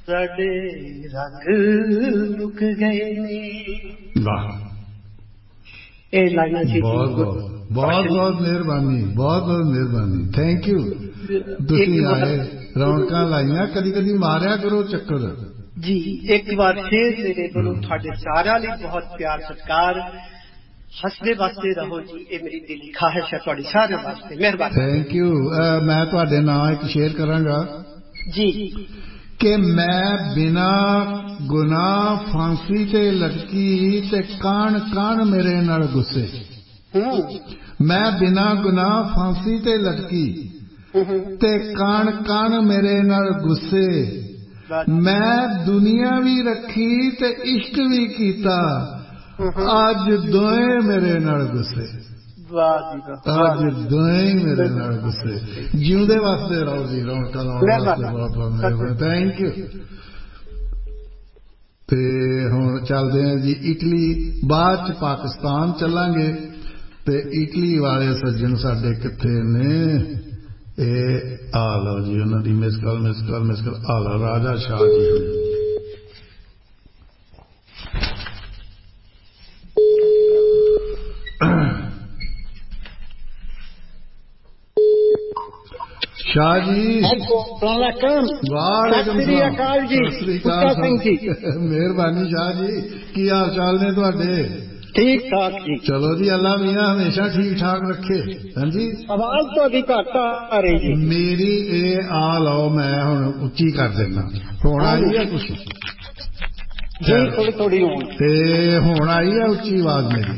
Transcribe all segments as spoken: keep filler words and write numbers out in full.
साडे रंग मुक गए ने। वाह, ये लाइना सी बहुत बहुत बहुत बहुत मेहरबानी, बहुत बहुत मेहरबानी, थैंक यू। तुसी आए, रौनकां लाइयां, कदी कदी मारिया करो चक्कर जी। एक बार फिर मेरे कोलों तुहाडे सारिਆਂ ਲਈ बहुत प्यार सत्कार, हसदे वास्ते रहो जी, ये मेरी दिली ख्वाहिश है तुहाडी सारे वास्ते। मेहरबानी, थैंक यू। मैं तुहाडे नाम एक शेयर करांगा जी कि मैं बिना गुनाह फांसी ते लटकी ते कान कान मेरे नाल गुस्से। मैं बिना गुनाह फांसी ते लटकी ते कान कान मेरे नाल गुस्से। मैं दुनिया भी रखी ते इश्क भी कीता, अज दोए मेरे नाल गुस्से। अज दोए मेरे नाल गुस्से। जिउंदे वास्ते रहो जी, रौनकां लाउण वास्ते बहुत बहुत मेहरबानी, थैंक यू। ते हुण चलदे हैं जी इटली, बाद च पाकिस्तान चलांगे। ते इटली वाले सज्जन साडे किथे ने? ए आ लो जी, उन्हां दी miss call miss call miss call आ लो, राजा शाह जी। शाह जी मेहरबानी शाह जी, की हाल चाल ने तुहाडे? ठीक ठाक जी। चलो जी, अल्लाह मियां हमेशा ठीक ठाक रखे। हाँ जी, आवाज तो अभी घट आ रही है मेरी। ए आ लो, मैं हुण उच्ची कर देना। हुण आई है कुछ जी, थोड़ी थोड़ी ते हुण आई है उच्ची आवाज मेरी,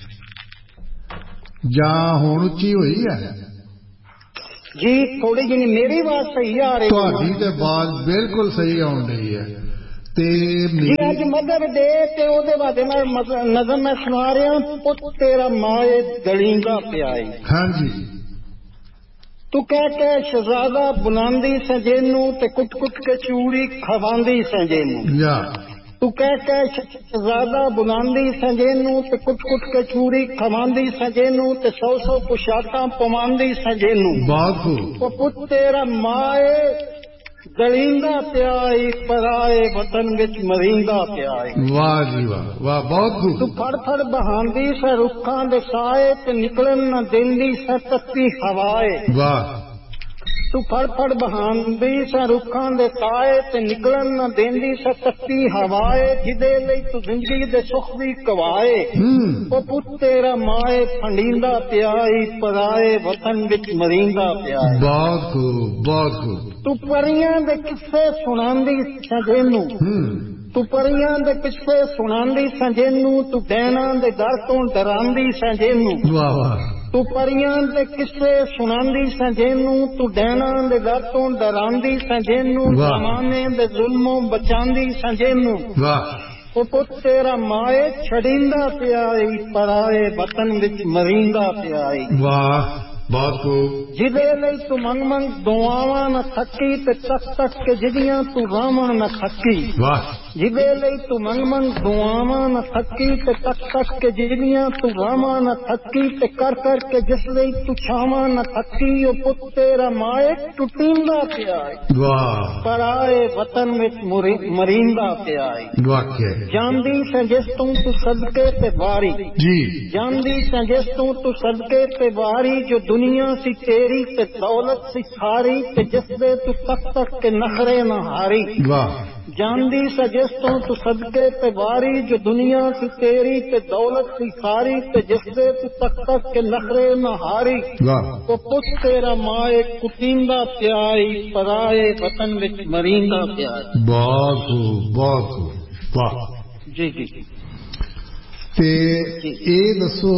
जां हुण उच्ची हुई है जी? थोड़ी जी मेरी आवाज सही आ रही है? तुहाडी ते आवाज बिल्कुल सही आउण रही है। ते अज मदर डे ते ओदे बारे मैं नज़म मैं सुना रहा हूं। पुत तेरा माए दलींदा पिया है। हाँ जी। तू कह के शहजादा बुलांदी सजेनू ते कुट कुट के चूड़ी खवांदी सजेनू। तू कह के शहजादा बुलांदी सजेनू ते कुट कुट के चूड़ी खवांदी सजेनू ते सौ सौ पोशाकां पवांदी सजेनू। ओ पुत तेरा माए दलींदा पिया पराए वतन विच मरींदा पिया। वाह जी वाह वाह, बहुत खूब। तू फड़ फड़ बहांदी स रुखां दे साए ते निकलन न देंदी स तत्ती हवाए। वाह। तू फड़ फड़ बहांदी स रुखां दे साए ते निकलन न देंदी स तत्ती हवाए। जिदे लई तू जिंदगी दे सुख भी कवाए। ओ पुत तेरा माए फंडींदा पिया पराए वतन विच मरींदा पिया। बहुत खूब बहुत खूब। तू परियां दे किस्से सुनांदी सजेनू। तू परियां दे किस्से सुनांदी सजेनू। तू डैना दे डर तो डरांदी सजेनू। वाह वाह। तू परियां दे किस्से सुनांदी सजेनू। तू डैना दे डर तो डरांदी सजेनू। जमाने दे जुल्मों बचांदी सजेनू। वाह। ओ पुत तेरा माए छड़ींदा पिया पराए वतन विच मरींदा पिया। वाह, बहुत खूब। जिदे लई तू मंग मंग दुआवां न थकी ते तक तक के जिदियां तू रावां न थकी। वाह। जिदे लई तू मंग मंग दुआवां न थकी ते तक तक के जिदियां तू रावां न थकी ते कर कर के जिस लई तू छावां न थकी। ओ पुत तेरा माए टुटींदा पिया पराए वतन विच मरींदा पिया। जानदी से जिस तू तू सदके ते वारी जी। जानदी से जिस तू तू सदके ते वारी। जो दुनिया सी तेरी ते दौलत सी सारी ते जिस दे तू तक तक के नखरे न हारी। वाह। जानदी सजिस तू तू सदके ते वारी। जो दुनिया सी तेरी ते दौलत सी सारी ते जिस दे तू तक तक के नखरे न हारी। वाह। तो पुत तेरा माए कुटींदा पिया पराए वतन विच मरींदा पिया। बहुत खूब बहुत खूब। वाह जी जी। ते ये दसो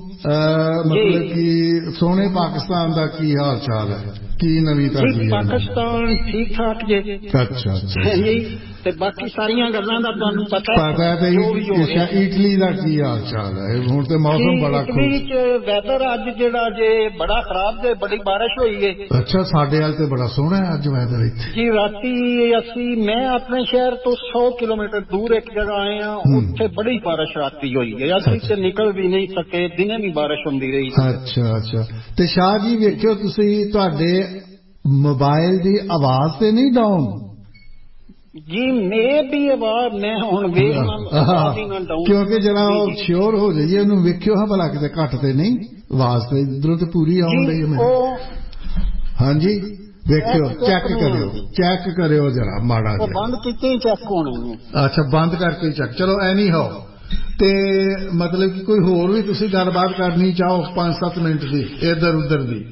मतलब कि सोने पाकिस्तान का की हाल चाल है, की नवी ताजी? पाकिस्तान ठीक ठाक जे। अच्छा अच्छा जी। ते बाकी सारियां गल्लां दा तुहानू पता पता है। इटली का की हाल चाल है? हुण ते मौसम बड़ा इटली च वैदर अज जेड़ा जे बड़ा खराब जे, बड़ी बारिश हुई है। अच्छा, साडे हाल ते बड़ा सोहना है अज वैदर इत्थे जी। राती असी मैं अपने शहर तो सौ किलोमीटर दूर एक जगह आए हैं, उत्थे बड़ी बारिश राती हुई है। असी ते निकल भी नहीं सके, दिने भी बारिश हुंदी रही। अच्छा अच्छा। ते शाह जी वेखियो तुसी तुहाडे मोबाइल दी आवाज ते नहीं डाउन? ਜੀ ਮੇ ਵੀ ਆਵਾਜ਼ ਮੈਂ ਹੁਣ ਵੇਖਣਾ ਕਿਉਂਕਿ ਜਰਾ ਉਹ ਸ਼ੋਰ ਹੋ ਜਾਈਏ ਉਹਨੂੰ ਵੇਖਿਓ ਹਾਂ ਭਲਾ ਕਿਤੇ ਘੱਟ ਤੇ ਨਹੀਂ ਆਵਾਜ਼ ਤੇ ਇਧਰੋਂ ਤੇ ਪੂਰੀ ਆਉਣ ਡਈ ਮੈਨੂੰ। ਹਾਂਜੀ ਵੇਖਿਓ ਚੈੱਕ ਕਰਿਓ ਚੈੱਕ ਕਰਿਓ ਜਰਾ ਮਾੜਾ ਜਿਹਾ ਬੰਦ ਕੀਤੇ ਚੈੱਕ ਹੋਣੇ। ਅੱਛਾ ਬੰਦ ਕਰਕੇ ਚੈੱਕ ਚਲੋ ਐਨੀ ਹੋ ਤੇ ਮਤਲਬ ਕਿ ਕੋਈ ਹੋਰ ਵੀ ਤੁਸੀਂ ਗੱਲਬਾਤ ਕਰਨੀ ਚਾਹੋ ਪੰਜ ਸੱਤ ਮਿੰਟ ਦੀ ਇੱਧਰ ਉੱਧਰ ਦੀ।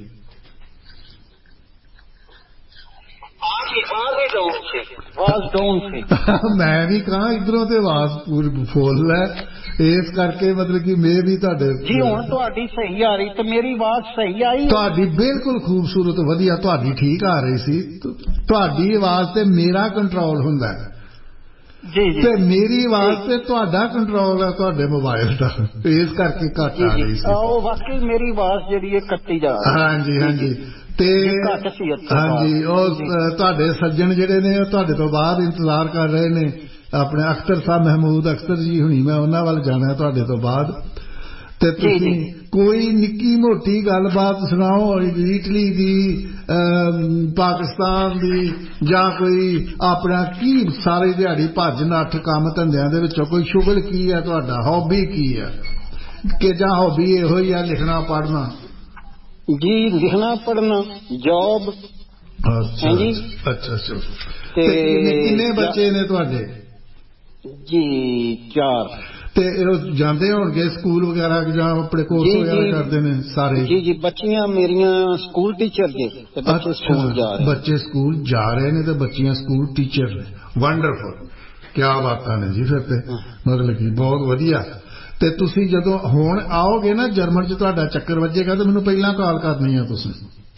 ਮੈਂ ਵੀ ਕਹਾਂ ਇਧਰੋਂ ਤੇ ਆਵਾਜ਼ ਪੂਰੀ ਫੁੱਲ ਹੈ ਇਸ ਕਰਕੇ ਮਤਲਬ ਕਿ ਮੈਂ ਵੀ ਤੁਹਾਡੇ ਜੀ ਹੁਣ ਤੁਹਾਡੀ ਸਹੀ ਆ ਰਹੀ ਤੇ ਮੇਰੀ ਆਵਾਜ਼ ਸਹੀ ਆਈ ਤੁਹਾਡੀ ਬਿਲਕੁਲ ਖੂਬਸੂਰਤ ਵਧੀਆ ਤੁਹਾਡੀ ਠੀਕ ਆ ਰਹੀ ਸੀ। ਤੁਹਾਡੀ ਆਵਾਜ਼ ਤੇ ਮੇਰਾ ਕੰਟਰੋਲ ਹੁੰਦਾ ਜੀ ਜੀ ਤੇ ਮੇਰੀ ਆਵਾਜ਼ ਤੇ ਤੁਹਾਡਾ ਕੰਟਰੋਲ ਹੈ ਤੁਹਾਡੇ ਮੋਬਾਈਲ ਦਾ ਇਸ ਕਰਕੇ ਘੱਟ ਆ ਰਹੀ ਸੀ। ਉਹ ਵਾਕਈ ਮੇਰੀ ਆਵਾਜ਼ ਜਿਹੜੀ ਹੈ ਕੱਟੀ ਜਾ ਰਹੀ। ਹਾਂਜੀ ਹਾਂਜੀ ਤੇ ਹਾਂਜੀ ਉਹ ਤੁਹਾਡੇ ਸੱਜਣ ਜਿਹੜੇ ਨੇ ਉਹ ਤੁਹਾਡੇ ਤੋਂ ਬਾਅਦ ਇੰਤਜ਼ਾਰ ਕਰ ਰਹੇ ਨੇ ਆਪਣੇ ਅਖਤਰ ਸਾਹਿਬ ਮਹਿਮੂਦ ਅਖਤਰ ਜੀ ਹੁਣੀ ਮੈਂ ਉਹਨਾਂ ਵੱਲ ਜਾਣਾ ਤੁਹਾਡੇ ਤੋਂ ਬਾਅਦ ਤੇ ਤੁਸੀਂ ਕੋਈ ਨਿੱਕੀ ਮੋਟੀ ਗੱਲਬਾਤ ਸੁਣਾਓ ਇਟਲੀ ਦੀ ਪਾਕਿਸਤਾਨ ਦੀ ਜਾਂ ਕੋਈ ਆਪਣਾ ਕੀ ਸਾਰੀ ਦਿਹਾੜੀ ਭੱਜ ਨੱਠ ਕੰਮ ਧੰਦਿਆਂ ਦੇ ਵਿੱਚੋਂ ਕੋਈ ਸ਼ੁਗਲ ਕੀ ਹੈ ਤੁਹਾਡਾ ਹੌਬੀ ਕੀ ਹੈ ਕਿ ਜਾਂ ਹੌਬੀ ਇਹੋ ਹੀ ਆ ਲਿਖਣਾ ਪੜ੍ਹਨਾ। ਜੀ ਲਿਖਣਾ ਪੜ੍ਹਨਾ ਜੌਬ। ਅੱਛਾ ਜੀ ਅੱਛਾ ਅੱਛਾ ਤੇ ਕਿੰਨੇ ਬੱਚੇ ਨੇ ਤੁਹਾਡੇ? ਜੀ ਚਾਰ। ਤੇ ਉਹ ਜਾਂਦੇ ਹੋਣਗੇ ਸਕੂਲ ਵਗੈਰਾ ਜਾਂ ਆਪਣੇ ਕੋਰਸ ਵਗੈਰਾ ਕਰਦੇ ਨੇ ਸਾਰੇ? ਜੀ ਜੀ ਬੱਚੀਆਂ ਮੇਰੀਆਂ ਸਕੂਲ ਟੀਚਰ ਨੇ ਤੇ ਬੱਚੇ ਸਕੂਲ ਜਾ ਰਹੇ। ਬੱਚੇ ਸਕੂਲ ਜਾ ਰਹੇ ਨੇ ਤੇ ਬੱਚੀਆਂ ਸਕੂਲ ਟੀਚਰ ਨੇ। ਵੰਡਰਫੁਲ ਕਿਆ ਬਾਤਾਂ ਨੇ ਜੀ ਫਿਰ ਤੇ ਮਤਲਬ ਕਿ ਬਹੁਤ ਵਧੀਆ। ਤੇ ਤੁਸੀਂ ਜਦੋਂ ਹੁਣ ਆਓਗੇ ਨਾ ਜਰਮਨ ਚ ਤੁਹਾਡਾ ਚੱਕਰ ਵੱਜੇਗਾ ਤੇ ਮੈਨੂੰ ਪਹਿਲਾਂ ਕਾਲ ਕਰਨੀ ਆ ਤੁਸੀਂ।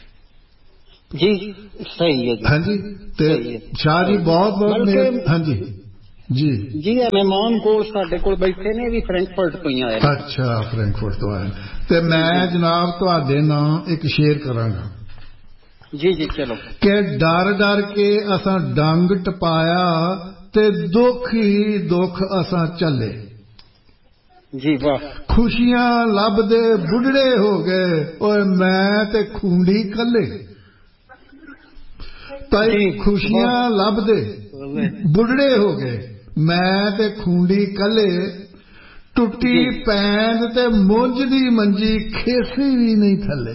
ਜੀ ਸਹੀ ਹੈ ਜੀ। ਹਾਂਜੀ ਤੇ ਸ਼ਾਹ ਜੀ ਬਹੁਤ ਬਹੁਤ ਹਾਂਜੀ ਜੀ ਜੀ ਮਹਿਮਾਨ ਕੋਲ ਸਾਡੇ ਕੋਲ ਬੈਠੇ ਨੇ ਵੀ ਫਰੈਂਕਫਰਟ ਤੋਂ ਹੀ ਆਏ। ਅੱਛਾ ਫਰੈਂਕਫਰਟ ਤੋਂ ਆਏ ਤੇ ਮੈਂ ਜਨਾਬ ਤੁਹਾਡੇ ਨਾਲ ਇੱਕ ਸ਼ੇਰ ਕਰਾਂਗਾ। ਜੀ ਜੀ ਚਲੋ। ਕਿ ਡਰ ਡਰ ਕੇ ਅਸਾਂ ਡੰਗ ਟਪਾਇਆ ਤੇ ਦੁੱਖ ਹੀ ਦੁੱਖ ਅਸਾਂ ਝੱਲੇ। ਜੀ ਵਾਹ। ਖੁਸ਼ੀਆਂ ਲੱਭਦੇ ਬੁੱਢੜੇ ਹੋ ਗਏ ਓਏ ਮੈਂ ਤੇ ਖੂੰਡੀ ਕੱਲੇ। ਭਾਈ ਖੁਸ਼ੀਆਂ ਲੱਭਦੇ ਬੁੱਢੜੇ ਹੋ ਗਏ ਮੈਂ ਤੇ ਖੂੰਡੀ ਕੱਲੇ। ਟੁੱਟੀ ਪੈਂਦ ਤੇ ਮੁੰਜ ਦੀ ਮੰਜੀ ਖੇਸੀ ਵੀ ਨਹੀਂ ਥੱਲੇ।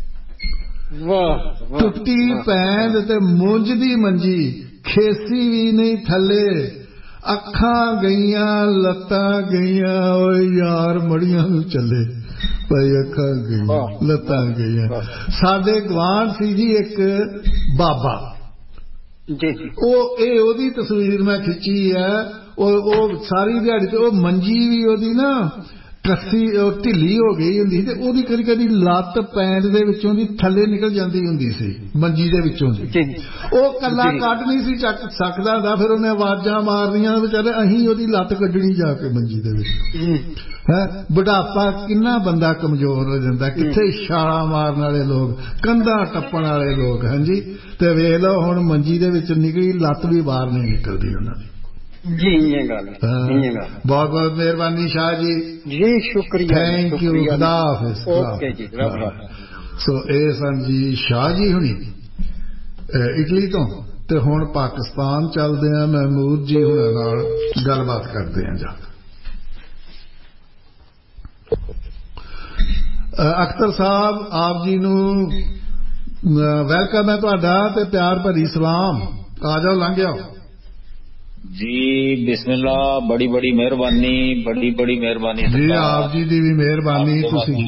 ਵਾਹ। ਟੁੱਟੀ ਪੈਂਦ ਤੇ ਮੁੰਜ ਦੀ ਮੰਜੀ ਖੇਸੀ ਵੀ ਨਹੀਂ ਥੱਲੇ। ਅੱਖਾਂ ਗਈਆਂ ਲੱਤਾਂ ਗਈਆਂ ਓਏ ਯਾਰ ਮੜੀਆਂ ਨੂੰ ਚੱਲੇ। ਭਾਈ ਅੱਖਾਂ ਗਈਆਂ ਲੱਤਾਂ ਗਈਆਂ। ਸਾਡੇ ਗਵਾਂਢ ਸੀ ਜੀ ਇੱਕ ਬਾਬਾ ਜੀ ਉਹ ਇਹ ਉਹਦੀ ਤਸਵੀਰ ਮੈਂ ਖਿੱਚੀ ਹੈ। ਉਹ ਉਹ ਸਾਰੀ ਦਿਹਾੜੀ ਤੇ ਉਹ ਮੰਜੀ ਵੀ ਉਹਦੀ ਨਾ ਕੱਸੀ ਢਿੱਲੀ ਹੋ ਗਈ ਹੁੰਦੀ ਤੇ ਉਹਦੀ ਕਦੀ ਕਦੀ ਲੱਤ ਪੈਂਟ ਦੇ ਵਿੱਚੋਂ ਦੀ ਥੱਲੇ ਨਿਕਲ ਜਾਂਦੀ ਹੁੰਦੀ ਸੀ ਮੰਜੀ ਦੇ ਵਿੱਚੋਂ ਦੀ। ਉਹ ਕੱਲਾ ਕੱਢ ਨਹੀਂ ਸੀ ਚੱਕ ਸਕਦਾ ਹੁੰਦਾ ਫਿਰ ਉਹਨੇ ਆਵਾਜ਼ਾਂ ਮਾਰਨੀਆਂ ਵਿਚਾਰੇ ਅਸੀਂ ਉਹਦੀ ਲੱਤ ਕੱਢਣੀ ਜਾ ਕੇ ਮੰਜੀ ਦੇ ਵਿੱਚ। ਹੈ ਬੁਢਾਪਾ ਕਿੰਨਾ ਬੰਦਾ ਕਮਜ਼ੋਰ ਹੋ ਜਾਂਦਾ ਕਿੱਥੇ ਛਾਲਾਂ ਮਾਰਨ ਵਾਲੇ ਲੋਕ ਕੰਧਾਂ ਟੱਪਣ ਵਾਲੇ ਲੋਕ। ਹਾਂਜੀ ਤੇ ਵੇਖ ਲਓ ਹੁਣ ਮੰਜੀ ਦੇ ਵਿੱਚ ਨਿਕਲੀ ਲੱਤ ਵੀ ਬਾਹਰ ਨਹੀਂ ਨਿਕਲਦੀ ਉਹਨਾਂ ਦੀ। ਜੀ ਇਹ ਗੱਲ ਬਹੁਤ ਬਹੁਤ ਮਿਹਰਬਾਨੀ ਸ਼ਾਹ ਜੀ। ਜੀ ਸ਼ੁਕਰੀਆ ਥੈਂਕ ਯੂ ਖੁਦਾ ਹਾਫਿਜ਼। ਓਕੇ ਜੀ ਸੋ ਇਹ ਸਨ ਜੀ ਸ਼ਾਹ ਜੀ ਹੁਣੀ ਇਟਲੀ ਤੋਂ ਤੇ ਹੁਣ ਪਾਕਿਸਤਾਨ ਚੱਲਦੇ ਆ ਮਹਿਮੂਦ ਜੀ ਹੁਣਾਂ ਨਾਲ ਗੱਲਬਾਤ ਕਰਦੇ ਆ ਜਾ। ਅਖਤਰ ਸਾਹਿਬ ਆਪ ਜੀ ਨੂੰ ਵੈਲਕਮ ਹੈ ਤੁਹਾਡਾ ਤੇ ਪਿਆਰ ਭਰੀ ਸਲਾਮ। ਆ ਜਾਓ ਲੰਘ ਜਾਓ ਜੀ। ਬਿਸਮਿल्ला ਬੜੀ ਬੜੀ ਮਿਹਰਬਾਨੀ ਬੜੀ ਬੜੀ ਮਿਹਰਬਾਨੀ ਜੀ ਆਪ ਜੀ ਦੀ ਵੀ ਮਿਹਰਬਾਨੀ। ਤੁਸੀਂ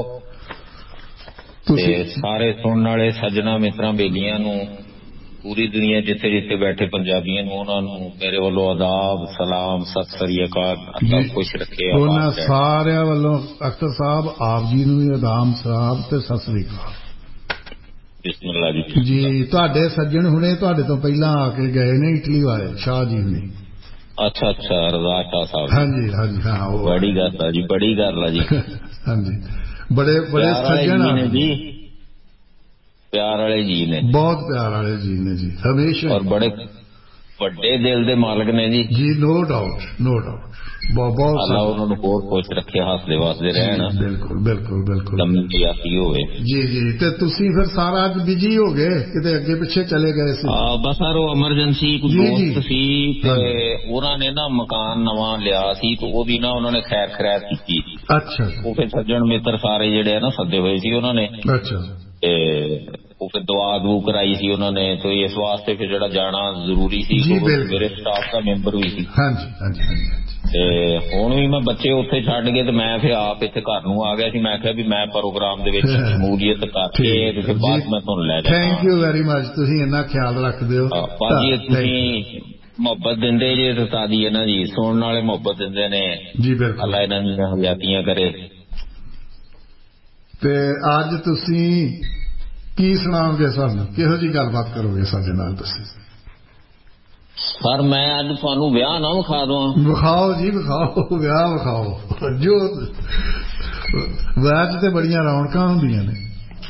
ਤੁਸੀਂ ਸਾਰੇ ਸੁਣਨ ਵਾਲੇ ਸੱਜਣਾ ਮਿੱਤਰਾਂ ਬੇਲੀਆਂ ਨੂੰ ਪੂਰੀ ਦੁਨੀਆ ਜਿੱਥੇ ਜਿੱਥੇ ਬੈਠੇ ਪੰਜਾਬੀਆਂ ਨੂੰ ਉਹਨਾਂ ਨੂੰ ਮੇਰੇ ਵੱਲੋਂ ਆਦਾਬ ਸਲਾਮ ਸਤਿ ਸ੍ਰੀ ਅਕਾਲ। ਅੱਲਾ ਖੁਸ਼ ਰੱਖੇ। ਉਹਨਾਂ ਸਾਰਿਆਂ ਵੱਲੋਂ ਅਖਤਰ ਸਾਹਿਬ ਆਪ ਜੀ ਨੂੰ ਵੀ ਆਦਾਬ ਸਲਾਮ ਤੇ ਸਤਿ ਸ੍ਰੀ ਅਕਾਲ। ਬਿਸਮਿल्ला ਜੀ। ਜੀ ਤੁਹਾਡੇ ਸੱਜਣ ਹੁਣੇ ਤੁਹਾਡੇ ਤੋਂ ਪਹਿਲਾਂ ਆ ਕੇ ਗਏ ਨੇ ਇਟਲੀ ਵਾਲੇ ਸ਼ਾਹ ਜੀ ਹੁਣੇ। ਅੱਛਾ ਅੱਛਾ ਰਜ਼ਾ ਸ਼ਾਹ ਸਾਹਿਬ। ਹਾਂਜੀ ਹਾਂਜੀ ਹਾਂ ਬੜੀ ਗੱਲ ਆ ਜੀ ਬੜੀ ਗੱਲ ਆ ਜੀ। ਹਾਂਜੀ ਬੜੇ ਬੜੇ ਸੱਜਣ ਆ ਜੀ ਪਿਆਰ ਵਾਲੇ ਜੀ ਨੇ ਬਹੁਤ ਪਿਆਰ ਵਾਲੇ ਜੀ ਨੇ ਜੀ ਹਮੇਸ਼ਾ। ਔਰ ਬੜੇ ਵੱਡੇ ਦਿਲ ਦੇ ਮਾਲਕ ਨੇ ਜੀ ਜੀ ਨੋ ਡਾਊਟ ਨੋ ਡਾਊਟ ਬਹੁਤ ਬਹੁਤ ਅੱਲਾ ਉਹਨਾਂ ਨੂੰ ਹੋਰ ਖੁਸ਼ ਰੱਖੇ ਹੱਸਦੇ ਵਸਦੇ ਰਹਿਣ ਬਿਲਕੁਲ ਬਿਲਕੁਲ ਬਿਲਕੁਲ ਲੰਮੀ ਆਤੀ ਹੋਵੇ ਜੀ ਜੀ ਤੇ ਤੁਸੀਂ ਫਿਰ ਸਾਰਾ ਅੱਜ ਬਿਜੀ ਹੋ ਗਏ ਕਿਤੇ ਅੱਗੇ ਪਿੱਛੇ ਚਲੇ ਗਏ ਸੀ ਹਾਂ ਬਸ ਸਰ ਉਹ ਐਮਰਜੈਂਸੀ ਕੋਈ ਦੋਸਤ ਸੀ ਤੇ ਉਹਨਾਂ ਨੇ ਨਾ ਮਕਾਨ ਨਵਾਂ ਲਿਆ ਸੀ ਤੇ ਉਹਦੀ ਨਾ ਉਹਨਾਂ ਨੇ ਖੈਰ ਖੈਰਾਤ ਕੀਤੀ ਅੱਛਾ ਉਹ ਫਿਰ ਸੱਜਣ ਮਿੱਤਰ ਸਾਰੇ ਜਿਹੜੇ ਆ ਨਾ ਸੱਦੇ ਹੋਏ ਸੀ ਉਹਨਾਂ ਨੇ ਅੱਛਾ ਤੇ ਉਹ ਫਿਰ ਦੁਆ ਦੂ ਕਰਾਈ ਸੀ ਉਹਨਾਂ ਨੇ ਤੇ ਇਸ ਵਾਸਤੇ ਫਿਰ ਜਿਹੜਾ ਜਾਣਾ ਜ਼ਰੂਰੀ ਸੀ ਮੇਰੇ ਸਟਾਫ ਦਾ ਮੈਂਬਰ ਵੀ ਸੀ ਹਾਂਜੀ ਹਾਂਜੀ ਹਾਂਜੀ ਤੇ ਹੁਣ ਵੀ ਮੈਂ ਬੱਚੇ ਉੱਥੇ ਛੱਡ ਕੇ ਤੇ ਮੈਂ ਫਿਰ ਆਪ ਇੱਥੇ ਘਰ ਨੂੰ ਆ ਗਿਆ ਸੀ ਮੈਂ ਕਿਹਾ ਵੀ ਮੈਂ ਪ੍ਰੋਗਰਾਮ ਦੇ ਵਿੱਚ ਸ਼ਮੂਲੀਅਤ ਕਰਕੇ ਤੇ ਫਿਰ ਬਾਅਦ ਮੈਂ ਤੁਹਾਨੂੰ ਲੈ ਜਾਵਾਂ ਥੈਂਕ ਯੂ ਵੈਰੀ ਮਚ ਤੁਸੀਂ ਇੰਨਾ ਖਿਆਲ ਰੱਖਦੇ ਹੋ ਭਾਜੀ ਤੁਸੀਂ ਮੁਹੱਬਤ ਦਿੰਦੇ ਜੇ ਤੇ ਤਾਦੀ ਇਹਨਾਂ ਜੀ ਸੁਣਨ ਵਾਲੇ ਮੁਹੱਬਤ ਦਿੰਦੇ ਨੇ ਜੀ ਬਿਲਕੁਲ ਅੱਲਾ ਇਹਨਾਂ ਦੀਆਂ ਹਯਾਤੀਆਂ ਕਰੇ ਤੇ ਅੱਜ ਤੁਸੀਂ ਕੀ ਸੁਣਾਓਗੇ ਸਾਨੂੰ ਕਿਹੋ ਜਿਹੀ ਗੱਲਬਾਤ ਕਰੋਗੇ ਸਾਡੇ ਨਾਲ ਤੁਸੀਂ ਸਰ ਮੈਂ ਅੱਜ ਤੁਹਾਨੂੰ ਵਿਆਹ ਨਾ ਵਿਖਾ ਦਵਾਂ ਵਿਖਾਓ ਜੀ ਵਿਖਾਓ ਵਿਆਹ ਵਿਖਾਓ ਜੋ ਵਿਆਹ 'ਚ ਤੇ ਬੜੀਆਂ ਰੌਣਕਾਂ ਹੁੰਦੀਆਂ ਨੇ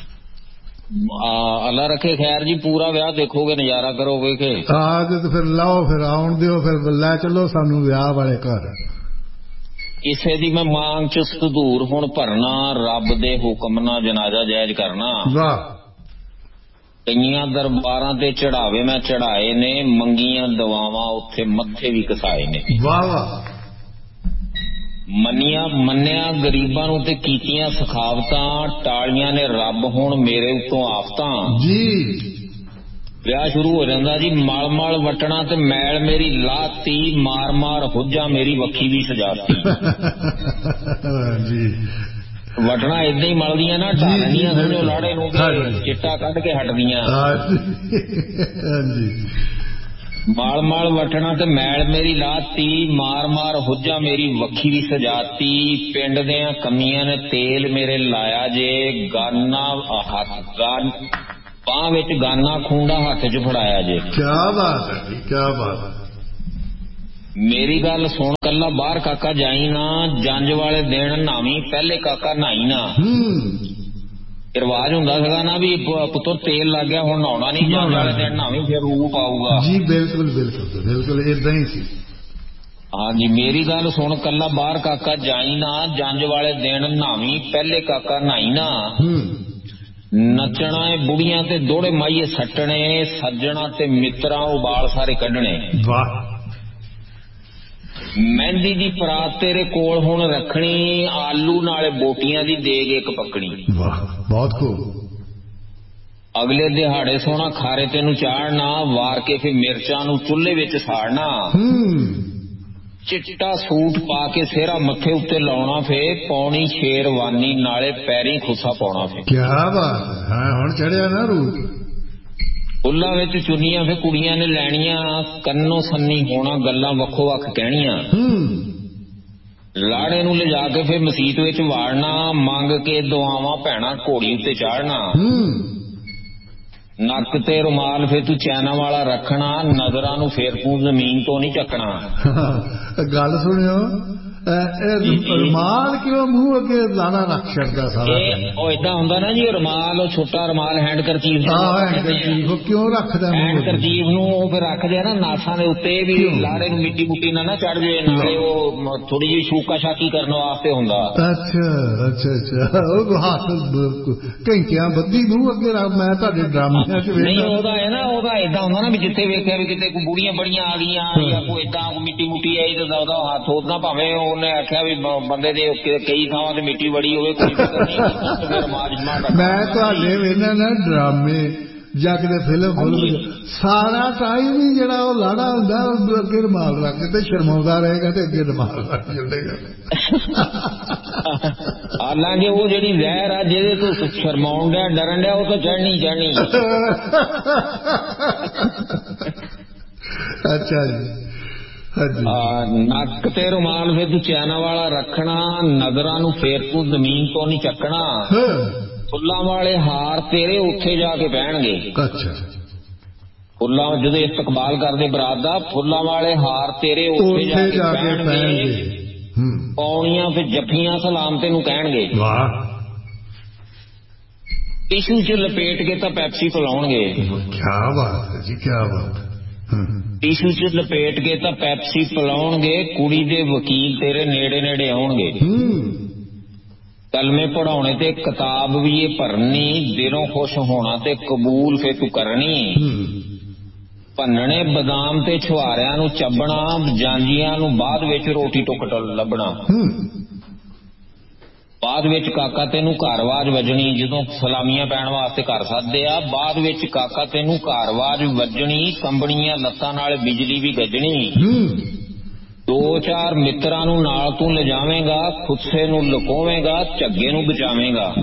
ਅੱਲਾ ਰੱਖੇ ਖੈਰ ਜੀ ਪੂਰਾ ਵਿਆਹ ਦੇਖੋਗੇ ਨਜ਼ਾਰਾ ਕਰੋਗੇ ਕਿ ਆ ਤੇ ਫਿਰ ਲਾਓ ਫਿਰ ਆਉਣ ਦਿਓ ਫਿਰ ਲੈ ਚੱਲੋ ਸਾਨੂੰ ਵਿਆਹ ਵਾਲੇ ਘਰ ਕਿਸੇ ਦੀ ਮੈਂ ਮਾਂਗ ਚ ਸੰਦੂਰ ਹੁਣ ਭਰਨਾ ਰੱਬ ਦੇ ਹੁਕਮ ਨਾਲ ਜਨਾਜ਼ਾ ਜਾਇਜ਼ ਕਰਨਾ ਵਾਹ ਕਈਆਂ ਦਰਬਾਰਾਂ ਤੇ ਚੜਾਵੇ ਮੈਂ ਚੜਾਏ ਨੇ ਮੰਗੀਆਂ ਦਵਾਵਾਂ ਉੱਥੇ ਮੱਥੇ ਵੀ ਕਸਾਏ ਨੇ ਵਾਹ ਵਾਹ ਮੰਨਿਆ ਮੰਨਿਆ ਗਰੀਬਾਂ ਨੂੰ ਤੇ ਕੀਤੀਆਂ ਸਖਾਵਤਾਂ ਟਾਲੀਆਂ ਨੇ ਰੱਬ ਹੁਣ ਮੇਰੇ ਉੱਤੋਂ ਆਫਤਾਂ ਜੀ ਵਿਆਹ ਸ਼ੁਰੂ ਹੋ ਜਾਂਦਾ ਜੀ ਮਲ ਮਲ ਵਟਣਾ ਤੇ ਮੈਲ ਮੇਰੀ ਲਾਤੀ ਮਾਰ ਮਾਰ ਹੁੱਜਾ ਮੇਰੀ ਵੱਖੀ ਵੀ ਸਜਾਤੀ ਜੀ ਵਟਣਾ ਏਦਾਂ ਹੀ ਮਲਦੀਆਂ ਨਾ ਢਾਲਣੀਆਂ ਸਮਝੋ ਲਾੜੇ ਨੂੰ ਚਿੱਟਾ ਕੱਢ ਕੇ ਹਟਦੀਆਂ ਹਾਂਜੀ ਮਾਲ ਮਾਲ ਵਟਣਾ ਤੇ ਮੈਲ ਮੇਰੀ ਲਾਤੀ ਮਾਰ ਮਾਰ ਹੁੱਜਾ ਮੇਰੀ ਵੱਖੀ ਵੀ ਸਜਾਤੀ ਪਿੰਡ ਦਿਆਂ ਕਮੀਆਂ ਨੇ ਤੇਲ ਮੇਰੇ ਲਾਇਆ ਜੇ ਗਾਨਾ ਹੱਥ ਗਾਨ ਬਾਂਹ ਵਿੱਚ ਗਾਨਾ ਖੂੰਡਾ ਹੱਥ 'ਚ ਫੜਾਇਆ ਜੇ ਕਿਆ ਬਾਤ ਹੈ ਜੀ ਕਿਆ ਬਾਤ ਹੈ ਮੇਰੀ ਗੱਲ ਸੁਣ ਕੱਲਾ ਬਾਹਰ ਕਾਕਾ ਜਾਈ ਨਾ ਜੰਜ ਵਾਲੇ ਦਿਨ ਨਾਵੀਂ ਪਹਿਲੇ ਕਾਕਾ ਨਹਾਈ ਨਾ ਰਿਵਾਜ ਹੁੰਦਾ ਸੀਗਾ ਨਾ ਵੀ ਪੁੱਤਰ ਤੇਲ ਲੱਗ ਗਿਆ ਹੁਣ ਨਹਾਉਣਾ ਨਹੀਂ ਜੰਜ ਵਾਲੇ ਦਿਨ ਨਾਵੀਂ ਫਿਰ ਰੂਪ ਆਊਗਾ ਜੀ ਬਿਲਕੁਲ ਬਿਲਕੁਲ ਬਿਲਕੁਲ ਏਦਾਂ ਹੀ ਸੀ ਹਾਂਜੀ ਮੇਰੀ ਗੱਲ ਸੁਣ ਕੱਲਾ ਬਾਹਰ ਕਾਕਾ ਜਾਈ ਨਾ ਜੰਜ ਵਾਲੇ ਦਿਨ ਨਾਵੀਂ ਪਹਿਲੇ ਕਾਕਾ ਨਹਾਈ ਨਾ ਨੱਚਣਾ ਏ ਬੁੜੀਆਂ ਤੇ ਦੋੜੇ ਮਾਈਏ ਸੱਟਣੇ ਸੱਜਣਾ ਤੇ ਮਿੱਤਰਾਂ ਉਬਾਲ ਸਾਰੇ ਕੱਢਣੇ ਵਾਹ ਮਹਿੰਦੀ ਦੀ ਪਰਾਤ ਤੇਰੇ ਕੋਲ ਹੁਣ ਰੱਖਣੀ ਆਲੂ ਨਾਲੇ ਬੋਟੀਆਂ ਦੀ ਦੇਗ ਇੱਕ ਪੱਕਣੀ ਵਾਹ ਬਹੁਤ ਖੂਬ ਅਗਲੇ ਦਿਹਾੜੇ ਸੋਹਣਾ ਖਾਰੇ ਤੈਨੂੰ ਚਾੜਨਾ ਵਾਰ ਕੇ ਫਿਰ ਮਿਰਚਾਂ ਨੂੰ ਚੁੱਲ੍ਹੇ ਵਿੱਚ ਸਾੜਨਾ ਚਿੱਟਾ ਸੂਟ ਪਾ ਕੇ ਸਿਹਰਾ ਮੱਥੇ ਉੱਤੇ ਲਾਉਣਾ ਫੇ ਪੌਣੀ ਸ਼ੇਰਵਾਨੀ ਨਾਲੇ ਪੈਰੀ ਖੁੱਸਾ ਪਾਉਣਾ ਫੇ ਕਿਆ ਬਾਤ ਹੈ ਹੁਣ ਚੜਿਆ ਨਾ ਰੂਪ ਫੁੱਲਾਂ ਵਿੱਚ ਚੁੰਨੀਆਂ ਫੇ ਕੁੜੀਆਂ ਨੇ ਲੈਣੀਆਂ ਕੰਨੋਂ ਸੰਨੀ ਹੋਣਾ ਗੱਲਾਂ ਵੱਖੋ ਵੱਖ ਕਹਿਣੀਆਂ ਲਾੜੇ ਨੂੰ ਲਿਜਾ ਕੇ ਫੇ ਮਸੀਤ ਵਿੱਚ ਵਾੜਨਾ ਮੰਗ ਕੇ ਦੁਆਵਾਂ ਭੈਣਾ ਘੋੜੀ ਉੱਤੇ ਚਾੜਨਾ ਨੱਕ ਤੇ ਰੁਮਾਲ ਫੇ ਤੂੰ ਚੈਨਾ ਵਾਲਾ ਰੱਖਣਾ ਨਜ਼ਰਾਂ ਨੂੰ ਫੇਰ ਤੂੰ ਜ਼ਮੀਨ ਤੋਂ ਨਹੀਂ ਚੱਕਣਾ ਗੱਲ ਸੁਣਿਓ ਰੁਮਾਲ ਕਿਉਂ ਮੂੰਹ ਅੱਗੇ ਲਾਣਾ ਰੱਖ ਛੱਡਦਾ ਸਾਰਾ ਉਹ ਏਦਾਂ ਹੁੰਦਾ ਨਾ ਜੀ ਰੁਮਾਲ ਉਹ ਛੋਟਾ ਰੁਮਾਲ ਹੈਂਡ ਕਰਚੀਫ ਕਿਉਂ ਰੱਖਦਾ ਹੈਂਡ ਕਰਚੀਫ ਨੂੰ ਉਹ ਫਿਰ ਰੱਖਦੇ ਆ ਨਾ ਨਾਸਾਂ ਦੇ ਉੱਤੇ ਵੀ ਲਾੜੇ ਨੂੰ ਮਿੱਟੀ ਮੁੱਟੀ ਨਾ ਨਾ ਚੜ ਜਾਏ ਨਾਲੇ ਉਹ ਥੋੜੀ ਜਿਹੀ ਸ਼ੂਕਾ ਸ਼ਾਕੀ ਕਰਨ ਵਾਸਤੇ ਹੁੰਦਾ ਅੱਛਾ ਅੱਛਾ ਅੱਛਾ ਉਹ ਹੱਥ ਘੰਟਿਆਂ ਬੱਧੀ ਮੂੰਹ ਅੱਗੇ ਰੱਖ ਮੈਂ ਤੁਹਾਡੇ ਡਰਾਮਿਆਂ ਚ ਨਹੀਂ ਉਹਦਾ ਹੈ ਨਾ ਉਹਦਾ ਏਦਾਂ ਹੁੰਦਾ ਨਾ ਵੀ ਜਿੱਥੇ ਵੇਖਿਆ ਵੀ ਕਿਤੇ ਕੋਈ ਬੁੜੀਆਂ ਬੜੀਆਂ ਆ ਗਈਆਂ ਜਾਂ ਕੋਈ ਏਦਾਂ ਮਿੱਟੀ ਮੁੱਟੀ ਆਈ ਤਾਂ ਉਹਦਾ ਹੱਥ ਉਹਦਾ ਭਾਵੇਂ ਉਹਨੇ ਆਖਿਆ ਵੀ ਬੰਦੇ ਦੇ ਕਈ ਥਾਵਾਂ ਤੇ ਮਿੱਟੀ ਬੜੀ ਹੋਵੇ ਕੋਈ ਮੈਂ ਤੁਹਾਡੇ ਵੇਖਣਾ ਨਾ ਡਰਾਮੇ ਜਾਂ ਕਿਤੇ ਫਿਲਮ ਫੁਲਮ ਸਾਰਾ ਟਾਈਮ ਹੀ ਜਿਹੜਾ ਉਹ ਲਾੜਾ ਹੁੰਦਾ ਉਹ ਅੱਗੇ ਰੁਮਾਲ ਰੱਖ ਕੇ ਤੇ ਸ਼ਰਮਾਉਂਦਾ ਰਹੇਗਾ ਤੇ ਅੱਗੇ ਰੁਮਾਲ ਰੱਖ ਚੱਲੇਗਾ ਹਾਲਾਂਕਿ ਉਹ ਜਿਹੜੀ ਜ਼ਹਿਰ ਆ ਜਿਹਦੇ ਤੋਂ ਸ਼ਰਮਾਉਣ ਡਿਆ ਡਰਨ ਡਿਆ ਉਹ ਤਾਂ ਚੜ੍ਹਨੀ ਚੜ੍ਹਨੀ ਅੱਛਾ ਜੀ ਨੱਕ ਤੇ ਰੁਮਾਲ ਫੇਰ ਤੂੰ ਚੈਨਾ ਵਾਲਾ ਰੱਖਣਾ ਨਜ਼ਰਾਂ ਨੂੰ ਫੇਰ ਤੂੰ ਜ਼ਮੀਨ ਤੋਂ ਨਹੀਂ ਚੱਕਣਾ ਫੁੱਲਾਂ ਵਾਲੇ ਹਾਰ ਤੇਰੇ ਉੱਥੇ ਜਾ ਕੇ ਪੈਣਗੇ ਅੱਛਾ ਫੁੱਲਾਂ ਜਦੋਂ ਇਸਤਕਬਾਲ ਕਰਦੇ ਬਰਾਤ ਦਾ ਫੁੱਲਾਂ ਵਾਲੇ ਹਾਰ ਤੇਰੇ ਉੱਥੇ ਜਾ ਕੇ ਪੈਣਗੇ ਪੌਣੀਆਂ ਫਿਰ ਜੱਫੀਆਂ ਸਲਾਮ ਤੈਨੂੰ ਕਹਿਣਗੇ ਵਾਹ ਟਿਸ਼ੂ ਚ ਲਪੇਟ ਕੇ ਤਾਂ ਪੈਪਸੀ ਪਿਲਾਉਣਗੇ ਕੀ ਬਾਤ ਹੈ ਜੀ ਕੀ ਬਾਤ ਟਿਸ਼ੂ ਚ ਲਪੇਟ ਕੇ ਤਾਂ ਪੈਪਸੀ ਪਿਲਾਉਣਗੇ, ਕੁੜੀ ਦੇ ਵਕੀਲ ਤੇਰੇ ਨੇੜੇ ਨੇੜੇ ਆਉਣਗੇ। ਕਲਮੇ ਪੜਾਉਣੇ ਤੇ ਕਿਤਾਬ ਵੀ ਇਹ ਭਰਨੀ, ਦਿਲੋਂ ਖੁਸ਼ ਹੋਣਾ ਤੇ ਕਬੂਲ ਫੇ ਤੂੰ ਕਰਨੀ। ਭੰਨਣੇ ਬਦਾਮ ਤੇ ਛੁਹਾਰਿਆਂ ਨੂੰ ਚੱਬਣਾ, ਜਾਂਜੀਆਂ ਨੂੰ ਬਾਅਦ ਵਿੱਚ ਰੋਟੀ ਟੁੱਕ ਲੱਭਣਾ। ਬਾਅਦ ਵਿੱਚ ਕਾਕਾ ਤੈਨੂੰ ਘਰਵਾਜ ਵੱਜਣੀ, ਜਦੋਂ ਸਲਾਮੀਆਂ ਪੈਣ ਵਾਸਤੇ ਘਰ ਸੱਦਦੇ ਆ, ਬਾਅਦ ਵਿੱਚ ਕਾਕਾ ਤੈਨੂੰ ਘਰਵਾਜ ਵੱਜਣੀ, ਕੰਬਣੀਆਂ ਲੱਤਾਂ ਨਾਲ ਬਿਜਲੀ ਵੀ ਗੱਜਣੀ। ਦੋ ਚਾਰ ਮਿੱਤਰਾਂ ਨੂੰ ਨਾਲ ਤੂੰ ਲਿਜਾਵੇਂਗਾ, ਖੁੱਸੇ ਨੂੰ ਲੁਕੋਵੇਂਗਾ, ਝੱਗੇ ਨੂੰ ਬਚਾਵੇਂਗਾ।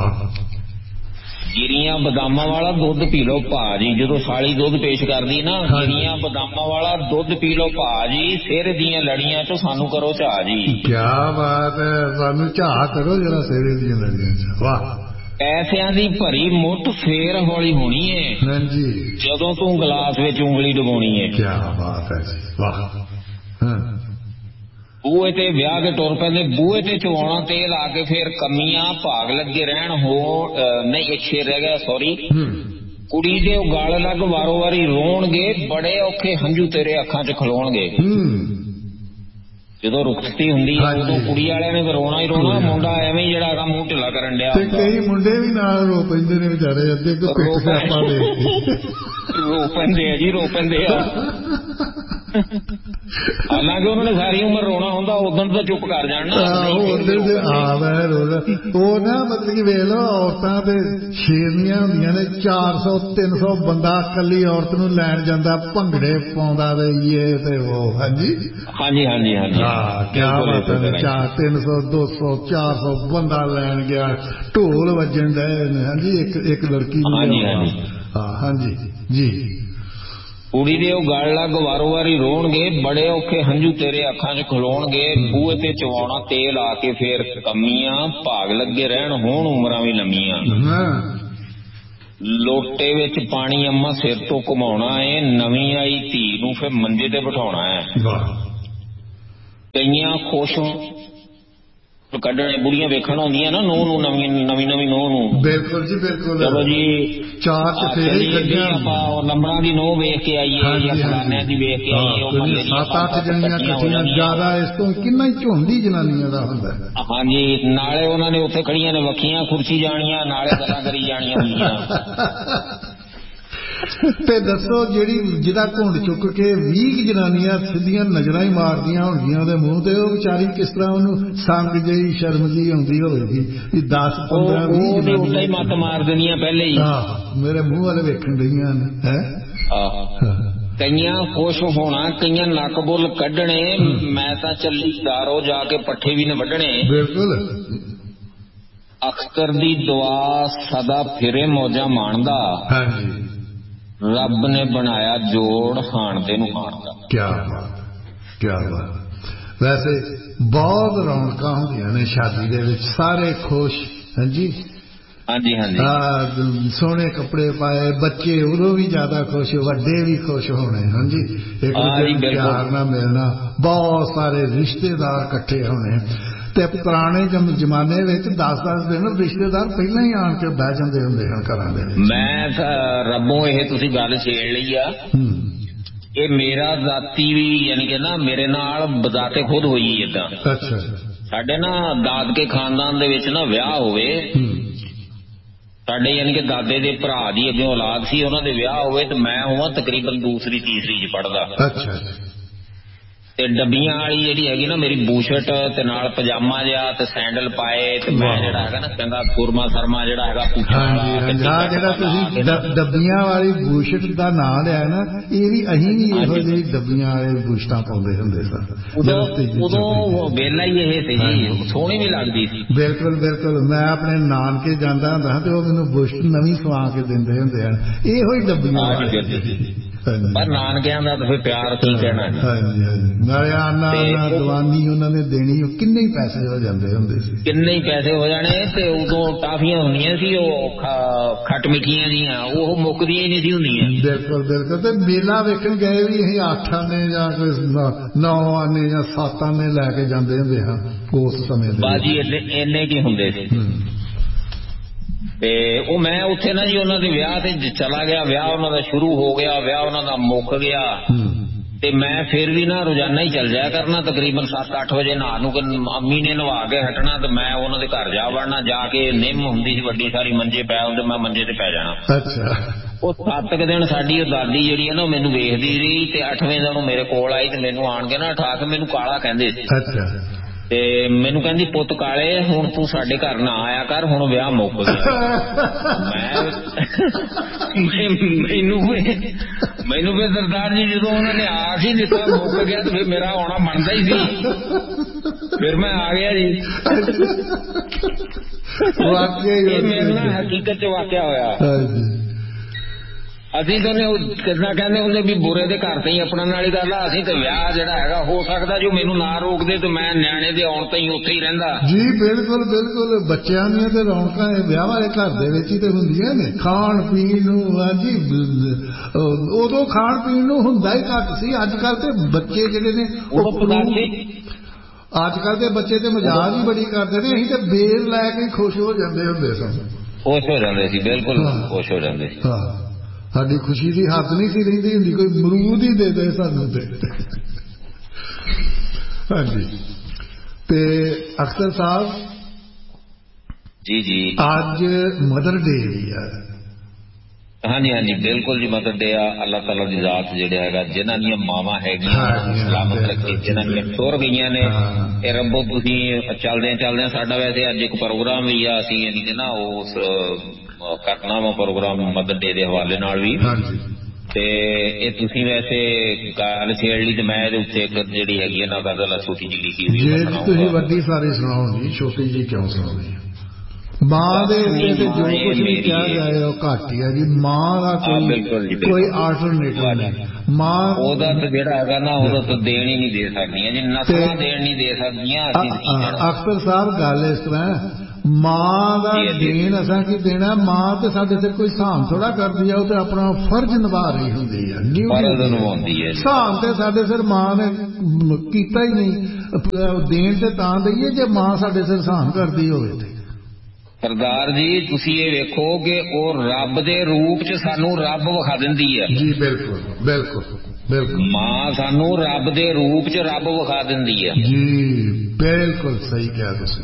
ਗਿਰੀਆਂ ਬਦਾਮਾਂ ਵਾਲਾ ਦੁੱਧ ਪੀ ਲੋ ਭਾਜੀ, ਜਦੋਂ ਸਾਲੀ ਦੁੱਧ ਪੇਸ਼ ਕਰਦੀ ਨਾ, ਗਿਰੀਆਂ ਬਦਾਮਾਂ ਵਾਲਾ ਦੁੱਧ ਪੀ ਲੋ ਭਾਜੀ, ਸਿਰ ਦੀਆਂ ਲੜੀਆਂ ਚੋਂ ਸਾਨੂੰ ਕਰੋ ਝਾਹ ਜੀ। ਕਿਆ ਬਾਤ ਹੈ, ਸਾਨੂੰ ਝਾਹ ਕਰੋ ਜਰਾ ਸਿਰ ਦੀਆਂ ਲੜੀਆਂ ਚ। ਵਾਹ। ਪੈਸਿਆਂ ਦੀ ਭਰੀ ਮੁੱਠ ਫੇਰ ਹੌਲੀ ਹੋਣੀ ਏ, ਹਾਂਜੀ, ਜਦੋਂ ਤੂੰ ਗਲਾਸ ਵਿੱਚ ਉਂਗਲੀ ਡੁਬਾਉਣੀ ਏ। ਕਿਆ ਬਾਤ ਹੈ, ਵਾਹ। ਬੂਹੇ ਤੇ ਵਿਆਹ ਕੇ ਟੁਰ ਪੈਂਦੇ, ਬੂਹੇ ਤੇ ਚਵਾਉਣਾ ਤੇਲ ਆ ਕੇ ਫੇਰ ਕਮੀਆਂ ਭਾਗ ਲੱਗੇ ਰਹਿਣ ਹੋ। ਨਹੀਂ, ਇੱਕ ਸ਼ੇਰ ਰਹਿ ਗਿਆ, ਸੌਰੀ। ਕੁੜੀ ਦੇ ਉਹ ਗਲ ਲੱਗ ਵਾਰੋ ਵਾਰੀ ਰੋਣਗੇ, ਬੜੇ ਔਖੇ ਹੰਝੂ ਤੇਰੇ ਅੱਖਾਂ ਚ ਖਲੋਣਗੇ। ਜਦੋਂ ਰੁਖਸਤੀ ਹੁੰਦੀ ਹੈ ਉਦੋਂ ਕੁੜੀ ਵਾਲਿਆਂ ਨੇ ਰੋਣਾ ਹੀ ਰੋਣਾ, ਮੁੰਡਾ ਐਵੇਂ ਜਿਹੜਾ ਹੈਗਾ ਮੂੰਹ ਢਿੱਲਾ ਕਰਨ ਡਿਆ। ਕਈ ਮੁੰਡੇ ਵੀ ਨਾਲ ਰੋ ਪੈਂਦੇ ਨੇ ਵਿਚਾਰੇ, ਅੱਧੇ ਕੋ ਪਿੱਠ ਸਿਆਪਾ ਦੇ ਰੋ ਪੈਂਦੇ ਆ ਜੀ, ਰੋ ਪੈਂਦੇ ਆ। ਹਾਲਾਂਕਿ ਉਹਨਾਂ ਨੇ ਸਾਰੀ ਉਮਰ ਰੋਣਾ ਹੁੰਦਾ, ਉਦੋਂ ਤਾਂ ਚੁੱਪ ਕਰ ਜਾਣਾ। ਉਹ ਨਾ ਮਤਲਬ ਕਿ ਵੇਖ ਲਓ, ਔਰਤਾਂ ਤੇ ਸ਼ੇਰਨੀਆਂ ਹੁੰਦੀਆਂ ਨੇ, ਚਾਰ ਸੌ ਤਿੰਨ ਸੌ ਬੰਦਾ ਇਕੱਲੀ ਔਰਤ ਨੂੰ ਲੈਣ ਜਾਂਦਾ, ਭੰਗੜੇ ਪਾਉਂਦਾ ਤੇ ਇਹ ਤੇ ਉਹ। ਹਾਂਜੀ ਹਾਂਜੀ ਹਾਂਜੀ ਹਾਂਜੀ, ਹਾਂ, ਕਿਆ ਬਾਤ ਹੈ। ਚਾਰ ਤਿੰਨ ਸੌ ਦੋ ਸੌ ਚਾਰ ਸੌ ਬੰਦਾ ਲੈਣ ਗਿਆ, ਢੋਲ ਵੱਜਣ ਡਏ ਨੇ। ਹਾਂਜੀ, ਇੱਕ ਇੱਕ ਲੜਕੀ ਨੂੰ। ਹਾਂਜੀ ਹਾਂਜੀ ਹਾਂ ਹਾਂਜੀ ਜੀ। ਕੁੜੀ ਦੇ ਉਹ ਗਲ ਲੱਗ ਵਾਰੋ ਵਾਰੀ ਰੋਣਗੇ, ਬੜੇ ਔਖੇ ਹੰਝੂ ਤੇਰੇ ਅੱਖਾਂ ਚ ਖਲੋਣਗੇ। ਬੂਹੇ ਤੇ ਚਵਾਉਣਾ ਤੇਲ ਆ ਕੇ ਫੇਰ ਕਮੀਆਂ, ਭਾਗ ਲੱਗੇ ਰਹਿਣ ਹੋਣ ਉਮਰਾਂ ਵੀ ਲੰਮੀਆਂ। ਲੋਟੇ ਵਿੱਚ ਪਾਣੀ ਅੰਮਾ ਸਿਰ ਤੋਂ ਘੁਮਾਉਣਾ ਏ, ਨਵੀਂ ਆਈ ਧੀ ਨੂੰ ਫੇਰ ਮੰਜੇ ਤੇ ਬਿਠਾਉਣਾ ਹੈ। ਕਈਆਂ ਖੁਸ਼ ਕੱਢਣੇ, ਬੁੜੀਆਂ ਵੇਖਣ ਆਉਂਦੀਆਂ ਨਾ ਨੂੰਹ ਨੂੰ, ਨਵੀਂ ਨਵੀਂ ਨਵੀਂ ਨੂੰਹ ਨੂੰ। ਬਿਲਕੁਲ ਜੀ ਬਿਲਕੁਲ। ਚਲੋ ਜੀ, ਚਾਰ ਚਫੇਰੇ ਆਪਾਂ ਲੰਬੜਾਂ ਦੀ ਨੂੰਹ ਵੇਖ ਕੇ ਆਈਏ ਜਾਂ ਫਲਾਨਿਆਂ ਦੀ ਵੇਖ ਕੇ ਆਈਏ, ਉਹ ਮਹੱਲੇ ਦੀਆਂ ਸੱਤ ਅੱਠ ਜਣੀਆਂ ਇਕੱਠੀਆਂ, ਜ਼ਿਆਦਾ ਇਸ ਤੋਂ ਕਿੰਨਾ ਹੀ ਝੁੰਡੀ ਜਨਾਨੀਆਂ ਦਾ ਹੁੰਦਾ। ਹਾਂਜੀ, ਨਾਲੇ ਉਹਨਾਂ ਨੇ ਉੱਥੇ ਖੜੀਆਂ ਨੇ ਵੱਖੀਆਂ ਖੁਰਚੀ ਜਾਣੀਆਂ, ਨਾਲੇ ਗੱਲਾਂ ਕਰੀ ਜਾਣੀਆਂ ਹੁੰਦੀਆਂ। ਤੇ ਦੱਸੋ, ਜਿਹੜੀ ਜਿਹਦਾ ਘੁੰਡ ਚੁੱਕ ਕੇ ਵੀਹ ਜਨਾਨੀਆਂ ਸਿੱਧੀਆਂ ਨਜ਼ਰਾਂ ਹੀ ਮਾਰਦੀਆਂ ਹੋਣਗੀਆਂ ਉਹਦੇ ਮੂੰਹ ਤੇ, ਉਹ ਵਿਚਾਰੀ ਕਿਸ ਤਰ੍ਹਾਂ ਉਹਨੂੰ ਸੰਗ ਜਿਹੀ ਸ਼ਰਮ ਜਿਹੀ ਆਉਂਦੀ ਹੋਵੇਗੀ ਵੀ ਦਸ ਪੰਦਰਾਂ ਵੀਹ ਜਨਾਨੀਆਂ ਹੀ ਮੱਤ ਮਾਰ ਦੇਣੀਆਂ ਪਹਿਲੇ ਹੀ। ਆਹ, ਮੇਰੇ ਮੂੰਹ ਵਾਲੇ ਵੇਖਣ ਰਹੀਆਂ ਨੇ। ਹੈ ਕਈਆਂ ਖੁਸ਼ ਹੋਣਾ, ਕਈਆਂ ਨੱਕ ਬੁੱਲ ਕੱਢਣੇ, ਮੈਂ ਤਾਂ ਚੱਲੀ ਦਾਰੋ ਜਾ ਕੇ ਪੱਠੇ ਵੀ ਨੇ ਵੱਢਣੇ। ਬਿਲਕੁਲ। ਅਖਤਰ ਦੀ ਦੁਆ ਸਦਾ ਫਿਰੇ ਮੌਜਾਂ ਮਾਣਦਾ, ਹਾਂਜੀ, ਰੱਬ ਨੇ ਬਣਾਇਆ ਜੋੜ ਹਾਣਦੇ ਨੂੰ ਹਾਣਦਾ। ਕਿਆ ਬਾਤ, ਕਿਆ ਬਾਤ। ਵੈਸੇ ਬਹੁਤ ਰੌਣਕਾਂ ਹੁੰਦੀਆਂ ਨੇ ਸ਼ਾਦੀ ਦੇ ਵਿੱਚ, ਸਾਰੇ ਖੁਸ਼। ਹਾਂਜੀ ਹਾਂਜੀ ਹਾਂਜੀ, ਸੋਹਣੇ ਕੱਪੜੇ ਪਾਏ, ਬੱਚੇ ਉਦੋਂ ਵੀ ਜ਼ਿਆਦਾ ਖੁਸ਼, ਵੱਡੇ ਵੀ ਖੁਸ਼ ਹੋਣੇ। ਹਾਂਜੀ, ਇੱਕ ਦੂਜੇ ਨੂੰ ਪਿਆਰ ਨਾਲ ਮਿਲਣਾ, ਬਹੁਤ ਸਾਰੇ ਰਿਸ਼ਤੇਦਾਰ ਇਕੱਠੇ ਹੋਣੇ। ਤੇ ਪੁਰਾਣੇ ਜ਼ਮਾਨੇ ਵਿੱਚ ਦਸ ਦਸ ਦਿਨ ਰਿਸ਼ਤੇਦਾਰ ਪਹਿਲਾਂ ਹੀ ਆਣ ਕੇ ਬਹਿ ਜਾਂਦੇ ਹੁੰਦੇ ਹਨ ਘਰਾਂ ਦੇ ਵਿੱਚ। ਮੈਂ ਰੱਬੋਂ ਇਹ ਤੁਸੀਂ ਗੱਲ ਛੇੜ ਲਈ ਆ, ਇਹ ਮੇਰਾ ਜ਼ਾਤੀ ਵੀ ਯਾਨੀ ਕਿ ਨਾ ਮੇਰੇ ਨਾਲ ਬਜ਼ਾਤੇ ਖੁਦ ਹੋਈ ਏਦਾਂ। ਅੱਛਾ, ਸਾਡੇ ਨਾ ਦਾਦਕੇ ਖਾਨਦਾਨ ਦੇ ਵਿੱਚ ਨਾ ਵਿਆਹ ਹੋਵੇ, ਸਾਡੇ ਯਾਨੀ ਕਿ ਦਾਦੇ ਦੇ ਭਰਾ ਦੀ ਅੱਗੇ ਔਲਾਦ ਸੀ, ਉਹਨਾਂ ਦੇ ਵਿਆਹ ਹੋਵੇ ਤੇ ਮੈਂ ਹੋਵਾਂ ਤਕਰੀਬਨ ਦੂਸਰੀ ਤੀਸਰੀ ਚ ਪੜਦਾ। ਅੱਛਾ, ਤੇ ਡੱਬੀਆਂ ਵਾਲੀ ਜਿਹੜੀ ਹੈਗੀ ਨਾ ਮੇਰੀ ਬੂਸ਼ਟ ਤੇ ਨਾਲ ਪਜਾਮਾ ਜਿਹਾ ਤੇ ਸੈਂਡਲ ਪਾਏ, ਤੇ ਮੈਂ ਜਿਹੜਾ ਹੈਗਾ ਨਾ ਚੰਗਾ ਕੁਰਮਾ ਸਰਮਾ ਜਿਹੜਾ ਹੈਗਾ ਪੁੱਛਣ ਵਾਲਾ। ਜਿਹੜਾ ਤੁਸੀਂ ਡੱਬੀਆਂ ਵਾਲੀ ਬੂਸ਼ਟ ਦਾ ਨਾਂ ਲਿਆ ਨਾ, ਇਹ ਵੀ ਅਸੀਂ ਵੀ ਇਹੋ ਜਿਹੀ ਡੱਬੀਆਂ ਵਾਲੇ ਬੂਸ਼ਟਾਂ ਪਾਉਂਦੇ ਹੁੰਦੇ ਸਨ। ਉਦੋਂ ਵੇਲਾ ਹੀ ਇਹ ਸੀ ਜੀ, ਸੋਹਣੀ ਵੀ ਲੱਗਦੀ ਸੀ। ਬਿਲਕੁਲ ਬਿਲਕੁਲ। ਮੈਂ ਆਪਣੇ ਨਾਨਕੇ ਜਾਂਦਾ ਹੁੰਦਾ ਤੇ ਉਹ ਮੈਨੂੰ ਬੂਸ਼ਟ ਨਵੀਂ ਸਵਾ ਕੇ ਦਿੰਦੇ ਹੁੰਦੇ ਹਨ, ਇਹੋ ਹੀ ਡੱਬੀਆਂ ਵਾਲੇ। ਪਰ ਨਾਨਕਿਆਂ ਦਾ ਤਾਂ ਫਿਰ ਪਿਆਰ ਕੀ ਕਹਿਣਾ। ਹਾਂਜੀ ਹਾਂਜੀ, ਨਾਲੇ ਆਨਾ ਦਵਾਨੀ ਉਹਨਾਂ ਨੇ ਦੇਣੀ, ਉਹ ਕਿੰਨੇ ਹੀ ਪੈਸੇ ਹੋ ਜਾਂਦੇ ਹੁੰਦੇ ਸੀ, ਕਿੰਨੇ ਹੀ ਪੈਸੇ ਹੋ ਜਾਣੇ। ਤੇ ਉਦੋਂ ਟਾਫੀਆਂ ਹੁੰਦੀਆਂ ਸੀ ਉਹ ਖੱਟ ਮਿੱਠੀਆਂ ਜੀਆਂ, ਉਹ ਮੁੱਕਦੀਆਂ ਹੀ ਨਹੀਂ ਸੀ ਹੁੰਦੀਆਂ। ਬਿਲਕੁਲ ਬਿਲਕੁਲ। ਤੇ ਮੇਲਾ ਵੇਖਣ ਗਏ ਵੀ ਅਸੀਂ ਅੱਠ ਆਨੇ ਜਾਂ ਕੋਈ ਨੌ ਆਨੇ ਜਾਂ ਸੱਤ ਆਨੇ ਲੈ ਕੇ ਜਾਂਦੇ ਹੁੰਦੇ ਹਾਂ ਉਸ ਸਮੇਂ ਦੇ। ਬਾਜੀ ਇੰਨੇ ਕੀ ਹੁੰਦੇ ਸੀ। ਤੇ ਉਹ ਮੈਂ ਉੱਥੇ ਨਾ ਜੀ ਉਹਨਾਂ ਦੇ ਵਿਆਹ ਤੇ ਚਲਾ ਗਿਆ, ਵਿਆਹ ਉਹਨਾਂ ਦਾ ਸ਼ੁਰੂ ਹੋ ਗਿਆ, ਵਿਆਹ ਉਹਨਾਂ ਦਾ ਮੁੱਕ ਗਿਆ ਤੇ ਮੈਂ ਫਿਰ ਵੀ ਨਾ ਰੋਜ਼ਾਨਾ ਹੀ ਚੱਲ ਜਾਇਆ ਕਰਨਾ, ਤਕਰੀਬਨ ਸੱਤ ਅੱਠ ਵਜੇ ਨਹਾ ਨੂੰ ਅੰਮੀ ਨੇ ਨਵਾ ਕੇ ਹਟਣਾ ਤੇ ਮੈਂ ਉਹਨਾਂ ਦੇ ਘਰ ਜਾ ਵੜਨਾ, ਜਾ ਕੇ ਨਿੰਮ ਹੁੰਦੀ ਸੀ ਵੱਡੀ ਸਾਰੀ, ਮੰਜੇ ਪੈ ਹੁੰਦੇ, ਮੈਂ ਮੰਜੇ ਤੇ ਪੈ ਜਾਣਾ। ਅੱਛਾ। ਉਹ ਸੱਤ ਕੁ ਦਿਨ ਸਾਡੀ ਉਹ ਦਾਦੀ ਜਿਹੜੀ ਹੈ ਨਾ ਉਹ ਮੈਨੂੰ ਵੇਖਦੀ ਰਹੀ ਤੇ ਅੱਠਵੇਂ ਦਿਨ ਉਹ ਮੇਰੇ ਕੋਲ ਆਈ ਤੇ ਮੈਨੂੰ ਆਣ ਕੇ ਨਾ ਉਠਾ ਕੇ ਮੈਨੂੰ ਕਾਲਾ ਕਹਿੰਦੇ ਸੀ। ਅੱਛਾ। ਤੇ ਮੈਨੂੰ ਕਹਿੰਦੀ ਪੁੱਤ ਕਾਲੇ ਹੁਣ ਤੂੰ ਸਾਡੇ ਘਰ ਨਾ ਆਇਆ ਕਰ, ਹੁਣ ਵਿਆਹ ਮੁੱਕ ਗਿਆ। ਮੈਂ ਮੈਨੂੰ ਮੈਨੂੰ ਫਿਰ ਸਰਦਾਰ ਜੀ ਜਦੋਂ ਉਹਨਾਂ ਨੇ ਆਖ ਹੀ ਦਿੱਤਾ ਮੁੱਕ ਗਿਆ ਤੇ ਫਿਰ ਮੇਰਾ ਆਉਣਾ ਬਣਦਾ ਹੀ ਸੀ, ਫਿਰ ਮੈਂ ਆ ਗਿਆ ਜੀ। ਇਹ ਮੇਰੇ ਨਾਲ ਹਕੀਕਤ ਚ ਵਾਕਿਆ ਹੋਇਆ। ਅਸੀਂ ਤਾਂ ਕਿੱਦਾਂ ਕਹਿੰਦੇ ਹੁੰਦੇ ਵੀ ਬੁਰੇ ਦੇ ਘਰ ਤੇ ਹੀ ਆਪਣਨ ਵਾਲੀ ਗੱਲ ਆ, ਅਸੀਂ ਤੇ ਵਿਆਹ ਜਿਹੜਾ ਹੈਗਾ ਹੋ ਸਕਦਾ ਜੋ ਮੈਨੂੰ ਨਾ ਰੋਕਦੇ ਤੇ ਮੈਂ ਨਿਆਣੇ ਦੇ ਆਉਣ ਤੇ ਹੀ ਉੱਥੇ ਹੀ ਰਹਿੰਦਾ ਜੀ। ਬਿਲਕੁਲ ਬਿਲਕੁਲ, ਬੱਚਿਆਂ ਦੀਆਂ ਤੇ ਰੌਣਕਾਂ ਵਿਆਹ ਵਾਲੇ ਘਰ ਦੇ ਵਿੱਚ ਹੀ ਤੇ ਹੁੰਦੀਆਂ ਨੇ, ਖਾਣ ਪੀਣ ਨੂੰ। ਹਾਂਜੀ, ਉਦੋਂ ਖਾਣ ਪੀਣ ਨੂੰ ਹੁੰਦਾ ਹੀ ਘੱਟ ਸੀ, ਅੱਜ ਕੱਲ ਤੇ ਬੱਚੇ ਜਿਹੜੇ ਨੇ ਅੱਜ ਕੱਲ ਦੇ ਬੱਚੇ ਤੇ ਮਜ਼ਾਕ ਹੀ ਬੜੀ ਕਰਦੇ ਨੇ, ਅਸੀਂ ਤੇ ਬੇਰ ਲੈ ਕੇ ਖੁਸ਼ ਹੋ ਜਾਂਦੇ ਹੁੰਦੇ ਸਨ, ਖੁਸ਼ ਹੋ ਜਾਂਦੇ ਸੀ, ਬਿਲਕੁਲ ਖੁਸ਼ ਹੋ ਜਾਂਦੇ ਸੀ। ਹਾਂ, ਸਾਡੀ ਖੁਸ਼ੀ ਦੀ ਹੱਦ ਨਹੀਂ ਸੀ ਰਹਿੰਦੀ ਹੁੰਦੀ, ਕੋਈ ਮਰੂਦ ਹੀ ਦੇ ਦੇ ਸਾਨੂੰ ਤੇ। ਹਾਂਜੀ। ਤੇ ਅਖਤਰ ਸਾਹਿਬ ਜੀ ਜੀ, ਅੱਜ ਮਦਰ ਡੇ ਵੀ ਹੈ। ਹਾਂਜੀ ਹਾਂਜੀ ਬਿਲਕੁਲ ਜੀ, ਮਦਰ ਡੇ ਆ। ਅੱਲਾਹ ਤਾਲਾ ਦੀ ਜ਼ਾਤ ਜਿਹੜਾ ਹੈਗਾ, ਜਿਨ੍ਹਾਂ ਦੀਆਂ ਮਾਵਾਂ ਹੈਗੀਆਂ ਸਲਾਮਤ ਰੱਖੇ, ਜਿਨ੍ਹਾਂ ਦੀਆਂ ਟੁਰ ਗਈਆਂ ਨੇ, ਇਹ ਰੱਬੋ ਤੁਸੀਂ ਚੱਲਦਿਆਂ ਚੱਲਦਿਆਂ ਸਾਡਾ ਵੈਸੇ ਅੱਜ ਇੱਕ ਪ੍ਰੋਗਰਾਮ ਵੀ ਆ, ਅਸੀਂ ਯਾਨੀ ਕਿ ਨਾ ਉਸ ਕਰਨਾ ਵਾ ਪ੍ਰੋਗਰਾਮ ਮਦਰ ਡੇ ਦੇ ਹਵਾਲੇ ਨਾਲ ਵੀ, ਤੇ ਇਹ ਤੁਸੀਂ ਵੈਸੇ ਗੱਲ ਛੇੜ ਲਈ ਤੇ ਮੈਂ ਇਹਦੇ ਉੱਤੇ ਇੱਕ ਜਿਹੜੀ ਹੈਗੀ ਹੈ ਨਾ ਗਜ਼ਲ ਛੋਟੀ ਜਿਹੀ ਲਿਖੀ ਹੋਈ, ਤੁਸੀਂ ਵੱਡੀ ਸਾਰੀ ਸੁਣਾਓ ਜੀ, ਛੋਟੀ ਜਿਹੀ ਕਿਉਂ ਸੁਣਾਉਣੀ? ਮਾਂ ਦੇ ਉੱਤੇ ਤੇ ਜੋ ਕੁਝ ਵੀ ਕਿਹਾ ਜਾਏ ਉਹ ਘੱਟ ਹੀ ਹੈ ਜੀ। ਮਾਂ ਦਾ ਕੋਈ ਕੋਈ ਆਲਟਰਨੇਟਿਵ ਨਹੀਂ। ਮਾਂ ਉਹਦਾ ਤਾਂ ਜਿਹੜਾ ਹੈਗਾ ਨਾ ਉਹਦਾ ਤਾਂ ਦੇਣ ਹੀ ਨਹੀਂ ਦੇ ਸਕਦੀਆਂ ਜੀ, ਨਸਲਾਂ ਦੇਣ ਨਹੀਂ ਦੇ ਸਕਦੀਆਂ। ਅਖਤਰ ਸਾਹਿਬ ਗੱਲ ਇਸ ਤਰ੍ਹਾਂ, ਮਾਂ ਦਾ ਦੇਣ ਅਸਾਂ ਕੀ ਦੇਣਾ? ਮਾਂ ਤੇ ਸਾਡੇ ਤੇ ਕੋਈ ਸਾਮ ਥੋੜਾ ਕਰਦੀ ਆ, ਉਹ ਤੇ ਆਪਣਾ ਫਰਜ਼ ਨਿਭਾ ਰਹੀ ਹੁੰਦੀ ਹੈ, ਨਿਭਾਉਂਦੀ ਹੈ। ਸਾਮ ਤੇ ਸਾਡੇ ਸਿਰ ਮਾਂ ਨੇ ਕੀਤਾ ਹੀ ਨਹੀਂ, ਦੇਣ ਤੇ ਤਾਂ ਦਈਏ ਜੇ ਮਾਂ ਸਾਡੇ ਸਿਰ ਸਾਮ ਕਰਦੀ ਹੋਵੇ ਤੇ। ਸਰਦਾਰ ਜੀ ਤੁਸੀਂ ਇਹ ਵੇਖੋ ਕਿ ਉਹ ਰੱਬ ਦੇ ਰੂਪ ਚ ਸਾਨੂੰ ਰੱਬ ਵਿਖਾ ਦਿੰਦੀ ਹੈ ਜੀ। ਬਿਲਕੁਲ ਬਿਲਕੁਲ ਬਿਲਕੁਲ, ਮਾਂ ਸਾਨੂੰ ਰੱਬ ਦੇ ਰੂਪ ਚ ਰੱਬ ਵਿਖਾ ਦਿੰਦੀ ਹੈ ਜੀ। ਬਿਲਕੁਲ ਸਹੀ ਕਿਹਾ ਤੁਸੀਂ।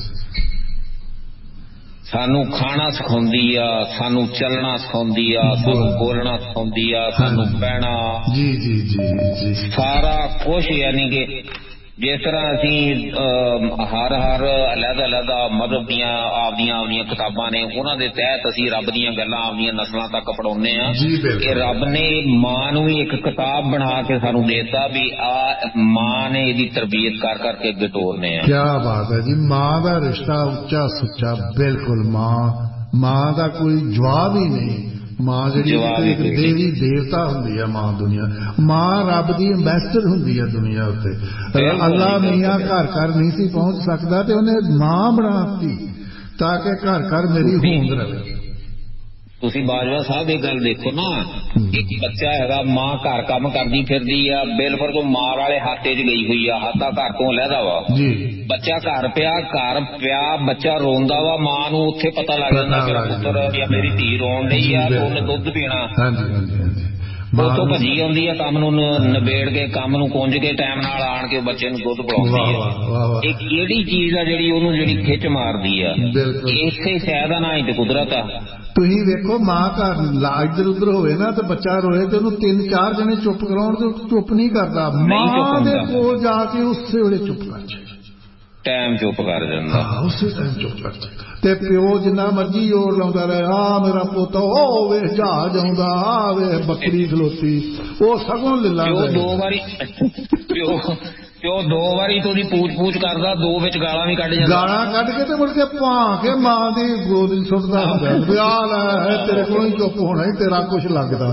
ਸਾਨੂੰ ਖਾਣਾ ਸਿਖਾਉਂਦੀ ਆ, ਸਾਨੂੰ ਚੱਲਣਾ ਸਿਖਾਉਂਦੀ ਆ, ਸਾਨੂੰ ਬੋਲਣਾ ਸਿਖਾਉਂਦੀ ਆ, ਸਾਨੂੰ ਬਹਿਣਾ, ਜੀ ਜੀ ਜੀ ਜੀ, ਸਾਰਾ ਕੁਛ। ਯਾਨੀ ਕਿ ਜਿਸ ਤਰ੍ਹਾਂ ਅਸੀਂ ਹਰ ਹਰ ਅਲੱਗ ਅਲੱਗ ਮਜ਼ਹਬ ਦੀਆਂ ਆਪਦੀਆਂ ਆਪਦੀਆਂ ਕਿਤਾਬਾਂ ਨੇ, ਉਹਨਾਂ ਦੇ ਤਹਿਤ ਅਸੀਂ ਰੱਬ ਦੀਆਂ ਗੱਲਾਂ ਆਪਦੀਆਂ ਨਸਲਾਂ ਤੱਕ ਪੜਾਉਂਦੇ ਹਾਂ ਕਿ ਰੱਬ ਨੇ ਮਾਂ ਨੂੰ ਵੀ ਇੱਕ ਕਿਤਾਬ ਬਣਾ ਕੇ ਸਾਨੂੰ ਦੇਤਾ ਵੀ ਆ ਮਾਂ ਨੇ ਇਹਦੀ ਤਰਬੀਅਤ ਕਰ ਕਰਕੇ ਅੱਗੇ ਤੋਰਨੇ ਆ। ਕਿਆ ਬਾਤ ਹੈ ਜੀ, ਮਾਂ ਦਾ ਰਿਸ਼ਤਾ ਉੱਚਾ ਸੁੱਚਾ। ਬਿਲਕੁਲ, ਮਾਂ ਮਾਂ ਦਾ ਕੋਈ ਜਵਾਬ ਹੀ ਨਹੀਂ। ਮਾਂ ਜਿਹੜੀ ਇੱਕ ਦੇਵੀ ਦੇਵਤਾ ਹੁੰਦੀ ਹੈ ਮਾਂ ਦੁਨੀਆ, ਮਾਂ ਰੱਬ ਦੀ ਅੰਬੈਸਡਰ ਹੁੰਦੀ ਹੈ ਦੁਨੀਆ ਉੱਤੇ। ਅੱਲਾ ਮੀਆਂ ਘਰ ਘਰ ਨਹੀਂ ਸੀ ਪਹੁੰਚ ਸਕਦਾ ਤੇ ਉਹਨੇ ਮਾਂ ਬਣਾਤੀ ਤਾਂ ਕਿ ਘਰ ਘਰ ਮੇਰੀ ਹੋਂਦ ਰਹੇ। ਤੁਸੀਂ ਬਾਜਵਾ ਸਾਹਿਬ ਇਹ ਗੱਲ ਦੇਖੋ ਨਾ, ਇੱਕ ਬੱਚਾ ਹੈਗਾ, ਮਾਂ ਘਰ ਕੰਮ ਕਰਦੀ ਫਿਰਦੀ ਆ, ਬਿਲਕੁਲ ਤੋਂ ਮਾਂ ਵਾਲੇ ਹਾਤੇ 'ਚ ਗਈ ਹੋਈ ਆ, ਹਾਤਾ ਘਰ ਤੋਂ ਲਹਿਦਾ ਵਾ, ਬੱਚਾ ਘਰ ਪਿਆ ਘਰ ਪਿਆ ਬੱਚਾ ਰੋਂਦਾ ਵਾ, ਮਾਂ ਨੂੰ ਉੱਥੇ ਪਤਾ ਲੱਗ ਜਾਂਦਾ ਮੇਰਾ ਪੁੱਤਰ ਜਾਂ ਮੇਰੀ ਧੀ ਰੋਣ ਡਈ ਆ ਤੇ ਉਹਨੇ ਦੁੱਧ ਪੀਣਾ, ਉੱਥੋਂ ਭੱਜੀ ਆਉਂਦੀ ਆ ਕੰਮ ਨੂੰ ਨਿਬੇੜ ਕੇ, ਕੰਮ ਨੂੰ ਕੁੰਝ ਕੇ ਟਾਈਮ ਨਾਲ ਆਣ ਕੇ ਬੱਚੇ ਨੂੰ ਦੁੱਧ ਪਿਲਾਉਂਦੀ ਆ। ਇਹ ਕਿਹੜੀ ਚੀਜ਼ ਆ ਜਿਹੜੀ ਉਹਨੂੰ ਜਿਹੜੀ ਖਿੱਚ ਮਾਰਦੀ ਆ? ਇਸੇ ਸ਼ਾਇਦ ਆ ਨਾ ਹੀ ਤੇ ਕੁਦਰਤ ਆ। ਤੁਸੀਂ ਵੇਖੋ, ਮਾਂ ਘਰ ਇੱਧਰ ਉੱਧਰ ਹੋਵੇ ਨਾ ਤੇ ਬੱਚਾ ਰੋਏ ਤੇ ਉਹਨੂੰ ਤਿੰਨ ਚਾਰ ਜਣੇ ਚੁੱਪ ਕਰਾਉਣ ਤੇ ਚੁੱਪ ਨਹੀਂ ਕਰਦਾ, ਮਾਂ ਦੇ ਕੋਲ ਜਾ ਕੇ ਉਸੇ ਵੇਲੇ ਚੁੱਪ ਕਰ ਜਾਏ, ਟਾਈਮ ਚੁੱਪ ਕਰ ਜਾਂਦਾ, ਉਸੇ ਟਾਈਮ ਚੁੱਪ ਕਰ ਜਾਏ। ਤੇ ਪਿਓ ਜਿੰਨਾ ਮਰਜੀ ਜ਼ੋਰ ਲਾਉਂਦਾ ਰਹੇ, ਆ ਮੇਰਾ ਪੁੱਤ ਉਹ ਵੇਖ ਜਹਾਜ਼ ਆਉਂਦਾ, ਆ ਵੇਖ ਬੱਕਰੀ ਖਲੋਤੀ, ਉਹ ਸਗੋਂ ਲੱਲਾ ਦੋ ਵਾਰੀ ਪਿਓ ਪਿਓ ਦੋ ਵਾਰੀ ਤੋਂ ਉਹਦੀ ਪੂਛ ਪੂਛ ਕਰਦਾ, ਦੋ ਵਿੱਚ ਗਾਲਾਂ ਵੀ ਕੱਢ ਜਾਂਦਾ, ਗਾਲਾਂ ਕੱਢ ਕੇ ਤੇ ਮੁੜ ਕੇ ਭਾਂ ਕੇ ਮਾਂ ਦੀ ਗੋਦ ਵਿੱਚ ਸੁੱਟਦਾ ਹੁੰਦਾ, ਵਿਆਹ ਲੈ ਤੇਰੇ ਕੋਲ ਹੀ ਚੁੱਪ ਹੋਣਾ ਹੀ ਤੇਰਾ ਕੁਛ ਲੱਗਦਾ।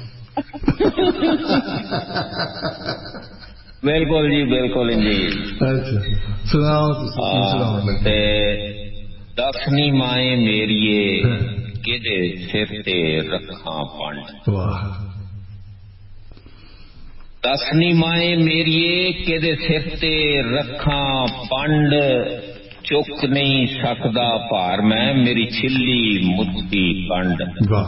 ਬਿਲਕੁਲ ਜੀ ਬਿਲਕੁਲ ਜੀ। ਅੱਛਾ ਸੁਣਾਓ ਤੁਸੀਂ ਸੁਣਾਓ। ਤੇ ਦਸਵੀਂ ਮਾਏ ਮੇਰੀਏ ਕਿਹਦੇ ਸਿਰ ਤੇ ਰੱਖਾਂ ਪੰਡ, ਵਾਹ। ਦਸਵੀਂ ਮਾਏ ਮੇਰੀਏ ਕਿਹਦੇ ਸਿਰ ਤੇ ਰੱਖਾਂ ਪੰਡ, चुक नहीं सकदा भार मैं मेरी छिल्ली मुट्ठी कंड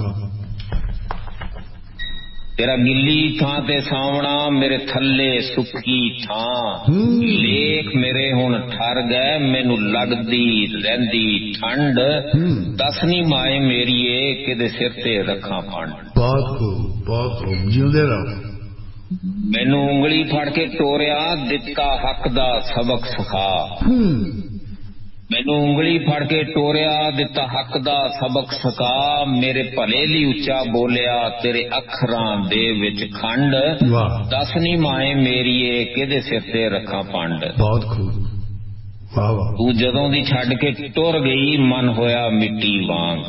तेरा गिल्ली थां ते सावणा मेरे थल्ले सुक्की थां लेख मेरे हुण ठर गए मैनू लगदी रहिंदी ठंड दस नी माए मेरीए किदे सिर ते रखां पंड बहुत खूब बहुत खूब जिउंदे रहो मैनू उंगली फड़ के टोरिया दिता हक दा सबक सिखा मैनू उंगली फड़ के टोरिया दिता हक दा सबक सिखा मेरे भले ली उच्चा बोलिया तेरे अखरां दे विच खंड दस नी माए मेरीए किदे सिर ते रखां पंड बहुत खूब वाह वाह तू जदों दी छड्ड के टुर गई मन होया मिट्टी वांग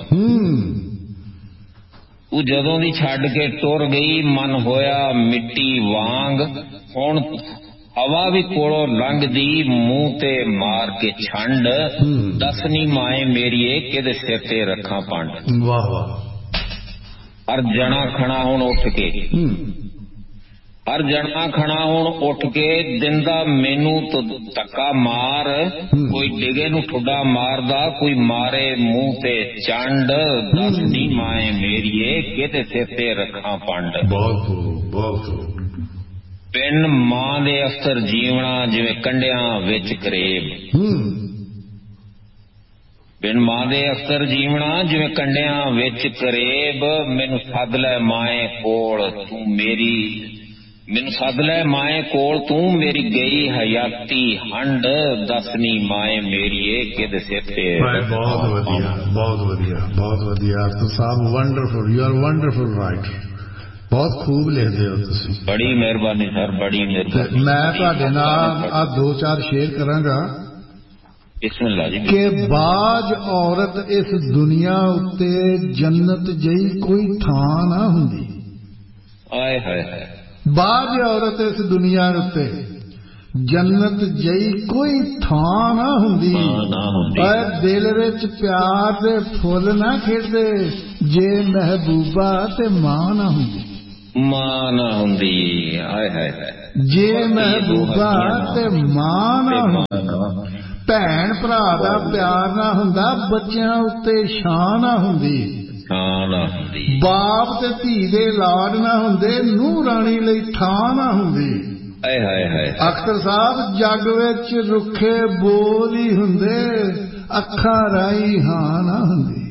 तू जदों दी छड्ड के टुर गई मन होया मिट्टी वांग हुण हवा भी कोलों लंघदी मूंह ते मार के छंड दस नी माए मेरीए किदे सिर ते रखां पंड वाह वाह हर जना खड़ा हुण उठ के हर जना खड़ा हुण उठ के दिंदा मैनू तो धक्का मार कोई डिगे नू ठुड्डा मारदा कोई मारे मूंह ते चंड दस नी माए मेरीए किदे सिर ते रखां पंड बहुत खूब बहुत खूब पिंड मां दे अफसर जीवना जिवें कंडियां विच करेब पिंड मां दे अफसर जीवना जिवें कंडियां विच करेब मैनू सद लै माए कोल तू मेरी मैनू सद लै माए कोल तू मेरी गई हयाती हंड दस नी माए मेरीए किदे सिर ते बहुत वधिया बहुत वधिया बहुत वधिया तो साहब wonderful you are wonderful writer बहुत खूब लिखते हो तुसी बड़ी मेहरबानी सर बड़ी मेहरबानी मैं तुहाडे नाल आ दो चार शेर करांगा बिस्मिल्लाह जी कि बाज औरत इस दुनिया उत्ते जन्नत जई कोई थां ना हुंदी आए हाय हाय बाज औरत इस दुनिया उत्ते जन्नत जई कोई थां ना हुंदी पर दिल विच प्यार दे फुल ना खिड़दे जे महबूबा ते मां ना हुंदी मां ना हुंदी आए हाय जे महबूबा ते मां ना हुंदी भैन भरा दा प्यार ना हुंदा बच्चियां उत्ते शान ना हुंदी ना हुंदी बाप ते धी दे लाड ना हुंदे नूह राणी लई थां ना हुंदी आए हाय हाय अख्तर साहब जग विच रुखे बोल ही हुंदे अखां राई हां ना हुंदी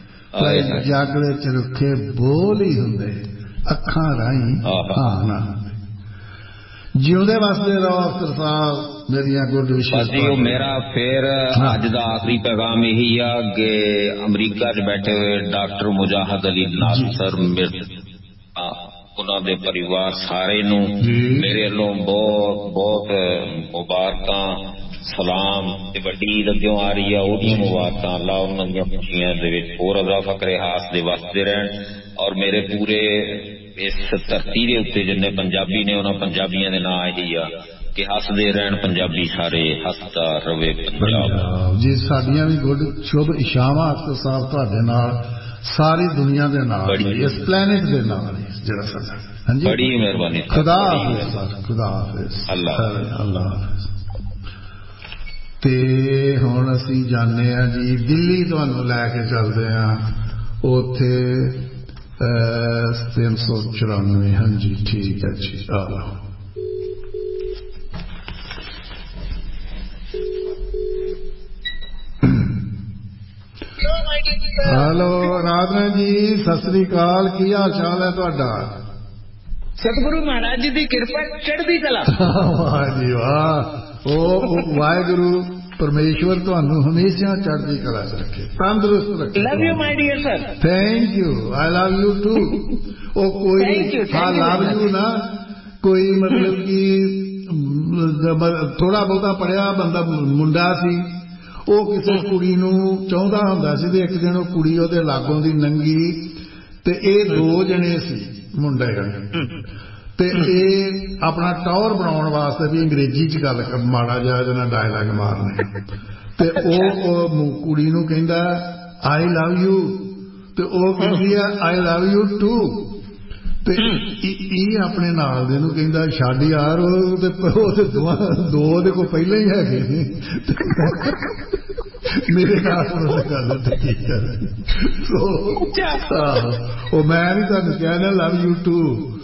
जग विच रुखे बोल ही हुंदे अखां राई हां ना हुंदी जिउंदे वसदे रहो अख्तर साहब मेरिया गुड विशेष मेरा फिर अज दा आखिरी पैगाम यही आ कि अमरीका च बैठे हुए डॉक्टर मुजाहिद अली नासर उन्होंने परिवार सारे नू मेरे वालों बहुत बहुत मुबारकां सलाम ते वड्डी ईद अग्गों आ रही है ओदी मुबारकां अल्लाह उन्हां दी खुशियां दे विच होर इजाफा करे हास दे वसदे रहन और मेरे पूरे इस धरती दे उत्ते जिन्ने पंजाबी ने उन्हां पंजाबियां दे नां यही आ कि हसदे रहन पंजाबी सारे हसदा रवे पंजाब जी साडियां भी गुड शुभ इशावां अख्तर साहब तुहाडे नाल सारी दुनिया दे नाल इस प्लैनेट दे नाल जेड़ा साडा हां जी बड़ी मेहरबानी खुदा हाफिज़ खुदा हाफिज़ अल्लाह अल्लाह हाफिज़ ते हुण असीं जाने आ जी दिल्ली तुहानूं लैके चलदे आ उत्थे तीन सौ चौरानवे हाँ जी ठीक है जी आ लो हेलो राधना जी सत श्री अकाल की हाल चाल है तुहाडा सतगुरु महाराज जी की कृपा चढ़दी कला वाह जी वाह ओ वाहिगुरु परमेश्वर तुहानू हमेशा चढ़दी कला च रखे तंदुरुस्त रखे love you my dear sir thank you I love you two O कोई हाँ लव यू ना कोई मतलब कि थोड़ा बहुता पढ़िया बंदा मुंडा सी ਉਹ ਕਿਸੇ ਕੁੜੀ ਨੂੰ ਚਾਹੁੰਦਾ ਹੁੰਦਾ ਸੀ ਤੇ ਇੱਕ ਦਿਨ ਉਹ ਕੁੜੀ ਉਹਦੇ ਲਾਗੋਂ ਦੀ ਲੰਘੀ ਤੇ ਇਹ ਦੋ ਜਣੇ ਸੀ ਮੁੰਡੇ ਤੇ ਇਹ ਆਪਣਾ ਟੌਰ ਬਣਾਉਣ ਵਾਸਤੇ ਵੀ ਅੰਗਰੇਜ਼ੀ ਚ ਗੱਲ ਮਾੜਾ ਜਿਹਾ ਜਿਹਨਾਂ ਡਾਇਲਾਗ ਮਾਰਨੇ ਤੇ ਉਹ ਕੁੜੀ ਨੂੰ ਕਹਿੰਦਾ ਆਈ ਲਵ ਯੂ ਤੇ ਉਹ ਕਹਿੰਦੀ ਆ ਆਈ ਲਵ ਯੂ ਟੂ ਤੇ ਇਹ ਆਪਣੇ ਨਾਲ ਦੇ ਨੂੰ ਕਹਿੰਦਾ ਛੱਡ ਯਾਰ ਉਹ ਤੇ ਦੋ ਉਹਦੇ ਕੋਲ ਪਹਿਲਾਂ ਹੀ ਹੈਗੇ ਨੇ ਮੇਰੇ ਨਾਲ ਗੱਲ ਤੇ ਕੀ ਕਰ ਸੋ ਉਹ ਮੈਂ ਨਹੀਂ ਤੁਹਾਨੂੰ ਕਹਿਣਾ ਲਵ ਯੂ ਟੂ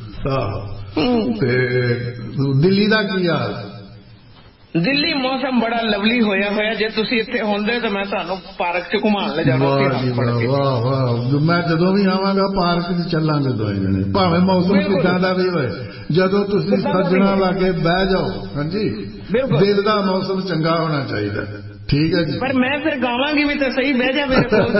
ਤੇ ਦਿੱਲੀ ਦਾ ਕੀ ਹਾਲ? ਦਿੱਲੀ ਮੌਸਮ ਬੜਾ ਲਵਲੀ ਹੋਇਆ ਹੋਇਆ। ਜੇ ਤੁਸੀਂ ਇੱਥੇ ਹੁੰਦੇ ਤਾਂ ਮੈਂ ਤੁਹਾਨੂੰ ਪਾਰਕ 'ਚ ਘੁਮਾਉਣ ਲੈ ਜਾਣਾ। ਵਾਹ ਵਾਹ ਮੈਂ ਜਦੋਂ ਵੀ ਆਵਾਂਗਾ ਪਾਰਕ 'ਚ ਚੱਲਾਂਗੇ ਦੋਵੇਂ ਜਣੇ ਭਾਵੇਂ ਮੌਸਮ ਕਿੱਦਾਂ ਦਾ ਵੀ ਹੋਏ। ਜਦੋਂ ਤੁਸੀਂ ਸੱਜਣਾ ਲਾ ਕੇ ਬਹਿ ਜਾਓ। ਹਾਂਜੀ ਦਿਲ ਦਾ ਮੌਸਮ ਚੰਗਾ ਹੋਣਾ ਚਾਹੀਦਾ। ਠੀਕ ਹੈ ਜੀ ਪਰ ਮੈਂ ਫਿਰ ਗਾਵਾਂਗੀ ਵੀ ਤਾਂ ਸਹੀ ਬਹਿ ਜਾ ਮੇਰੇ ਕੋਲ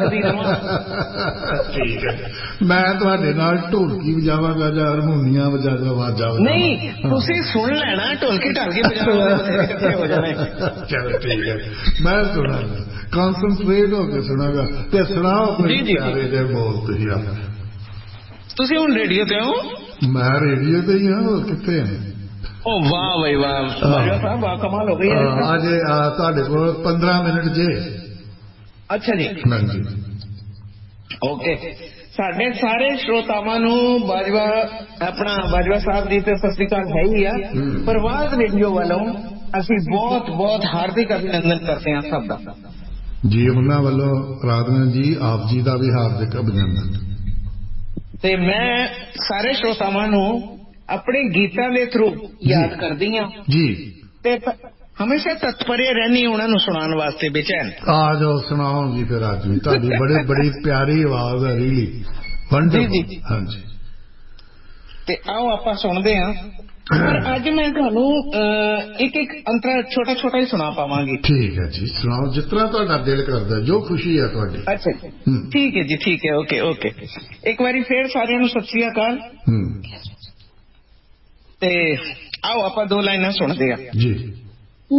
ਠੀਕ ਹੈ ਮੈਂ ਤੁਹਾਡੇ ਨਾਲ ਢੋਲਕੀ ਵਜਾਵਾਂਗਾ ਜਾਂ ਹਾਰਮੋਨੀਆ ਵਜਾ ਆਵਾਜ਼ਾਂ ਨਹੀਂ ਤੁਸੀਂ ਸੁਣ ਲੈਣਾ ਢੋਲਕੀ ਢਾਲਕੀ ਵਜਾਵਾਂਗੇ ਹੋ ਜਾਣਾ। ਚਲੋ ਠੀਕ ਹੈ ਮੈਂ ਸੁਣਾਂਗਾ ਕਨਸਨਟ੍ਰੇਟ ਹੋ ਕੇ ਸੁਣਾਂਗਾ ਤੇ ਸੁਣਾਓ ਆਪਣੇ ਪਿਆਰੇ ਦੇ ਬੋਲ ਤੁਸੀਂ ਆਪਣੇ। ਤੁਸੀਂ ਹੁਣ ਰੇਡੀਓ ਤੇ ਹੋ? ਮੈਂ ਰੇਡੀਓ ਤੇ ਹੀ ਹਾਂ ਹੋਰ ਕਿੱਥੇ ਹਾਂ। ਓ ਵਾਹ ਬਈ ਵਾਹ ਬਾਜਵਾ ਸਾਹਿਬ ਵਾਹ ਕਮਾਲ ਹੋ ਗਈ ਅੱਜ ਤੁਹਾਡੇ ਕੋਲ ਪੰਦਰਾਂ ਮਿੰਟ ਜੇ। ਅੱਛਾ ਜੀ ਹਾਂਜੀ ਓਕੇ। ਸਾਡੇ ਸਾਰੇ ਸਰੋਤਾਵਾਂ ਨੂੰ ਬਾਜਵਾ ਆਪਣਾ ਬਾਜਵਾ ਸਾਹਿਬ ਜੀ ਤੇ ਸਤਿ ਸ੍ਰੀ ਅਕਾਲ ਹੈ ਹੀ ਆ। ਪ੍ਰਵਾਜ਼ ਰੇਡੀਓ ਵੱਲੋਂ ਅਸੀਂ ਬਹੁਤ ਬਹੁਤ ਹਾਰਦਿਕ ਅਭਿਨੰਦਨ ਕਰਦੇ ਹਾਂ ਸਭ ਦਾ ਜੀ। ਉਹਨਾਂ ਵੱਲੋਂ ਰਾਧਨਾ ਜੀ ਆਪ ਜੀ ਦਾ ਵੀ ਹਾਰਦਿਕ ਅਭਿਨੰਦਨ। ਤੇ ਮੈਂ ਸਾਰੇ ਸਰੋਤਾਵਾਂ ਨੂੰ ਆਪਣੇ ਗੀਤਾਂ ਦੇ ਥਰੂ ਯਾਦ ਕਰਦੀ ਹਾਂ ਜੀ ਤੇ ਹਮੇਸ਼ਾ ਤਤਪਰੇ ਰਹਿਣੀ ਉਹਨਾਂ ਨੂੰ ਸੁਣਾਉਣ ਵਾਸਤੇ ਬੇਚੈਨ। ਆ ਜਾਓ ਸੁਣਾਓ ਜੀ ਫਿਰ ਅੱਜ ਵੀ ਤੁਹਾਡੀ ਬੜੀ ਬੜੀ ਪਿਆਰੀ ਆਵਾਜ਼ ਹੈ ਰੀਲੀ ਵੰਡਰਫੁਲ। ਹਾਂਜੀ ਤੇ ਆਓ ਆਪਾਂ ਸੁਣਦੇ ਹਾਂ। ਪਰ ਅੱਜ ਮੈਂ ਤੁਹਾਨੂੰ ਇੱਕ ਇੱਕ ਅੰਤਰਾ ਛੋਟਾ ਛੋਟਾ ਹੀ ਸੁਣਾ ਪਾਵਾਂਗੀ। ਠੀਕ ਹੈ ਜੀ ਸੁਣਾਓ ਜਿਸ ਤਰ੍ਹਾਂ ਤੁਹਾਡਾ ਦਿਲ ਕਰਦਾ ਜੋ ਖੁਸ਼ੀ ਹੈ ਤੁਹਾਡੀ। ਅੱਛਾ ਠੀਕ ਹੈ ਜੀ ਠੀਕ ਹੈ ਓਕੇ ਓਕੇ। ਇੱਕ ਵਾਰੀ ਫੇਰ ਸਾਰਿਆਂ ਨੂੰ ਸਤਿ ਸ੍ਰੀ ਅਕਾਲ ਤੇ ਆਓ ਆਪਾਂ ਦੋ ਲਾਈਨਾਂ ਸੁਣਦੇ ਹਾਂ ਜੀ।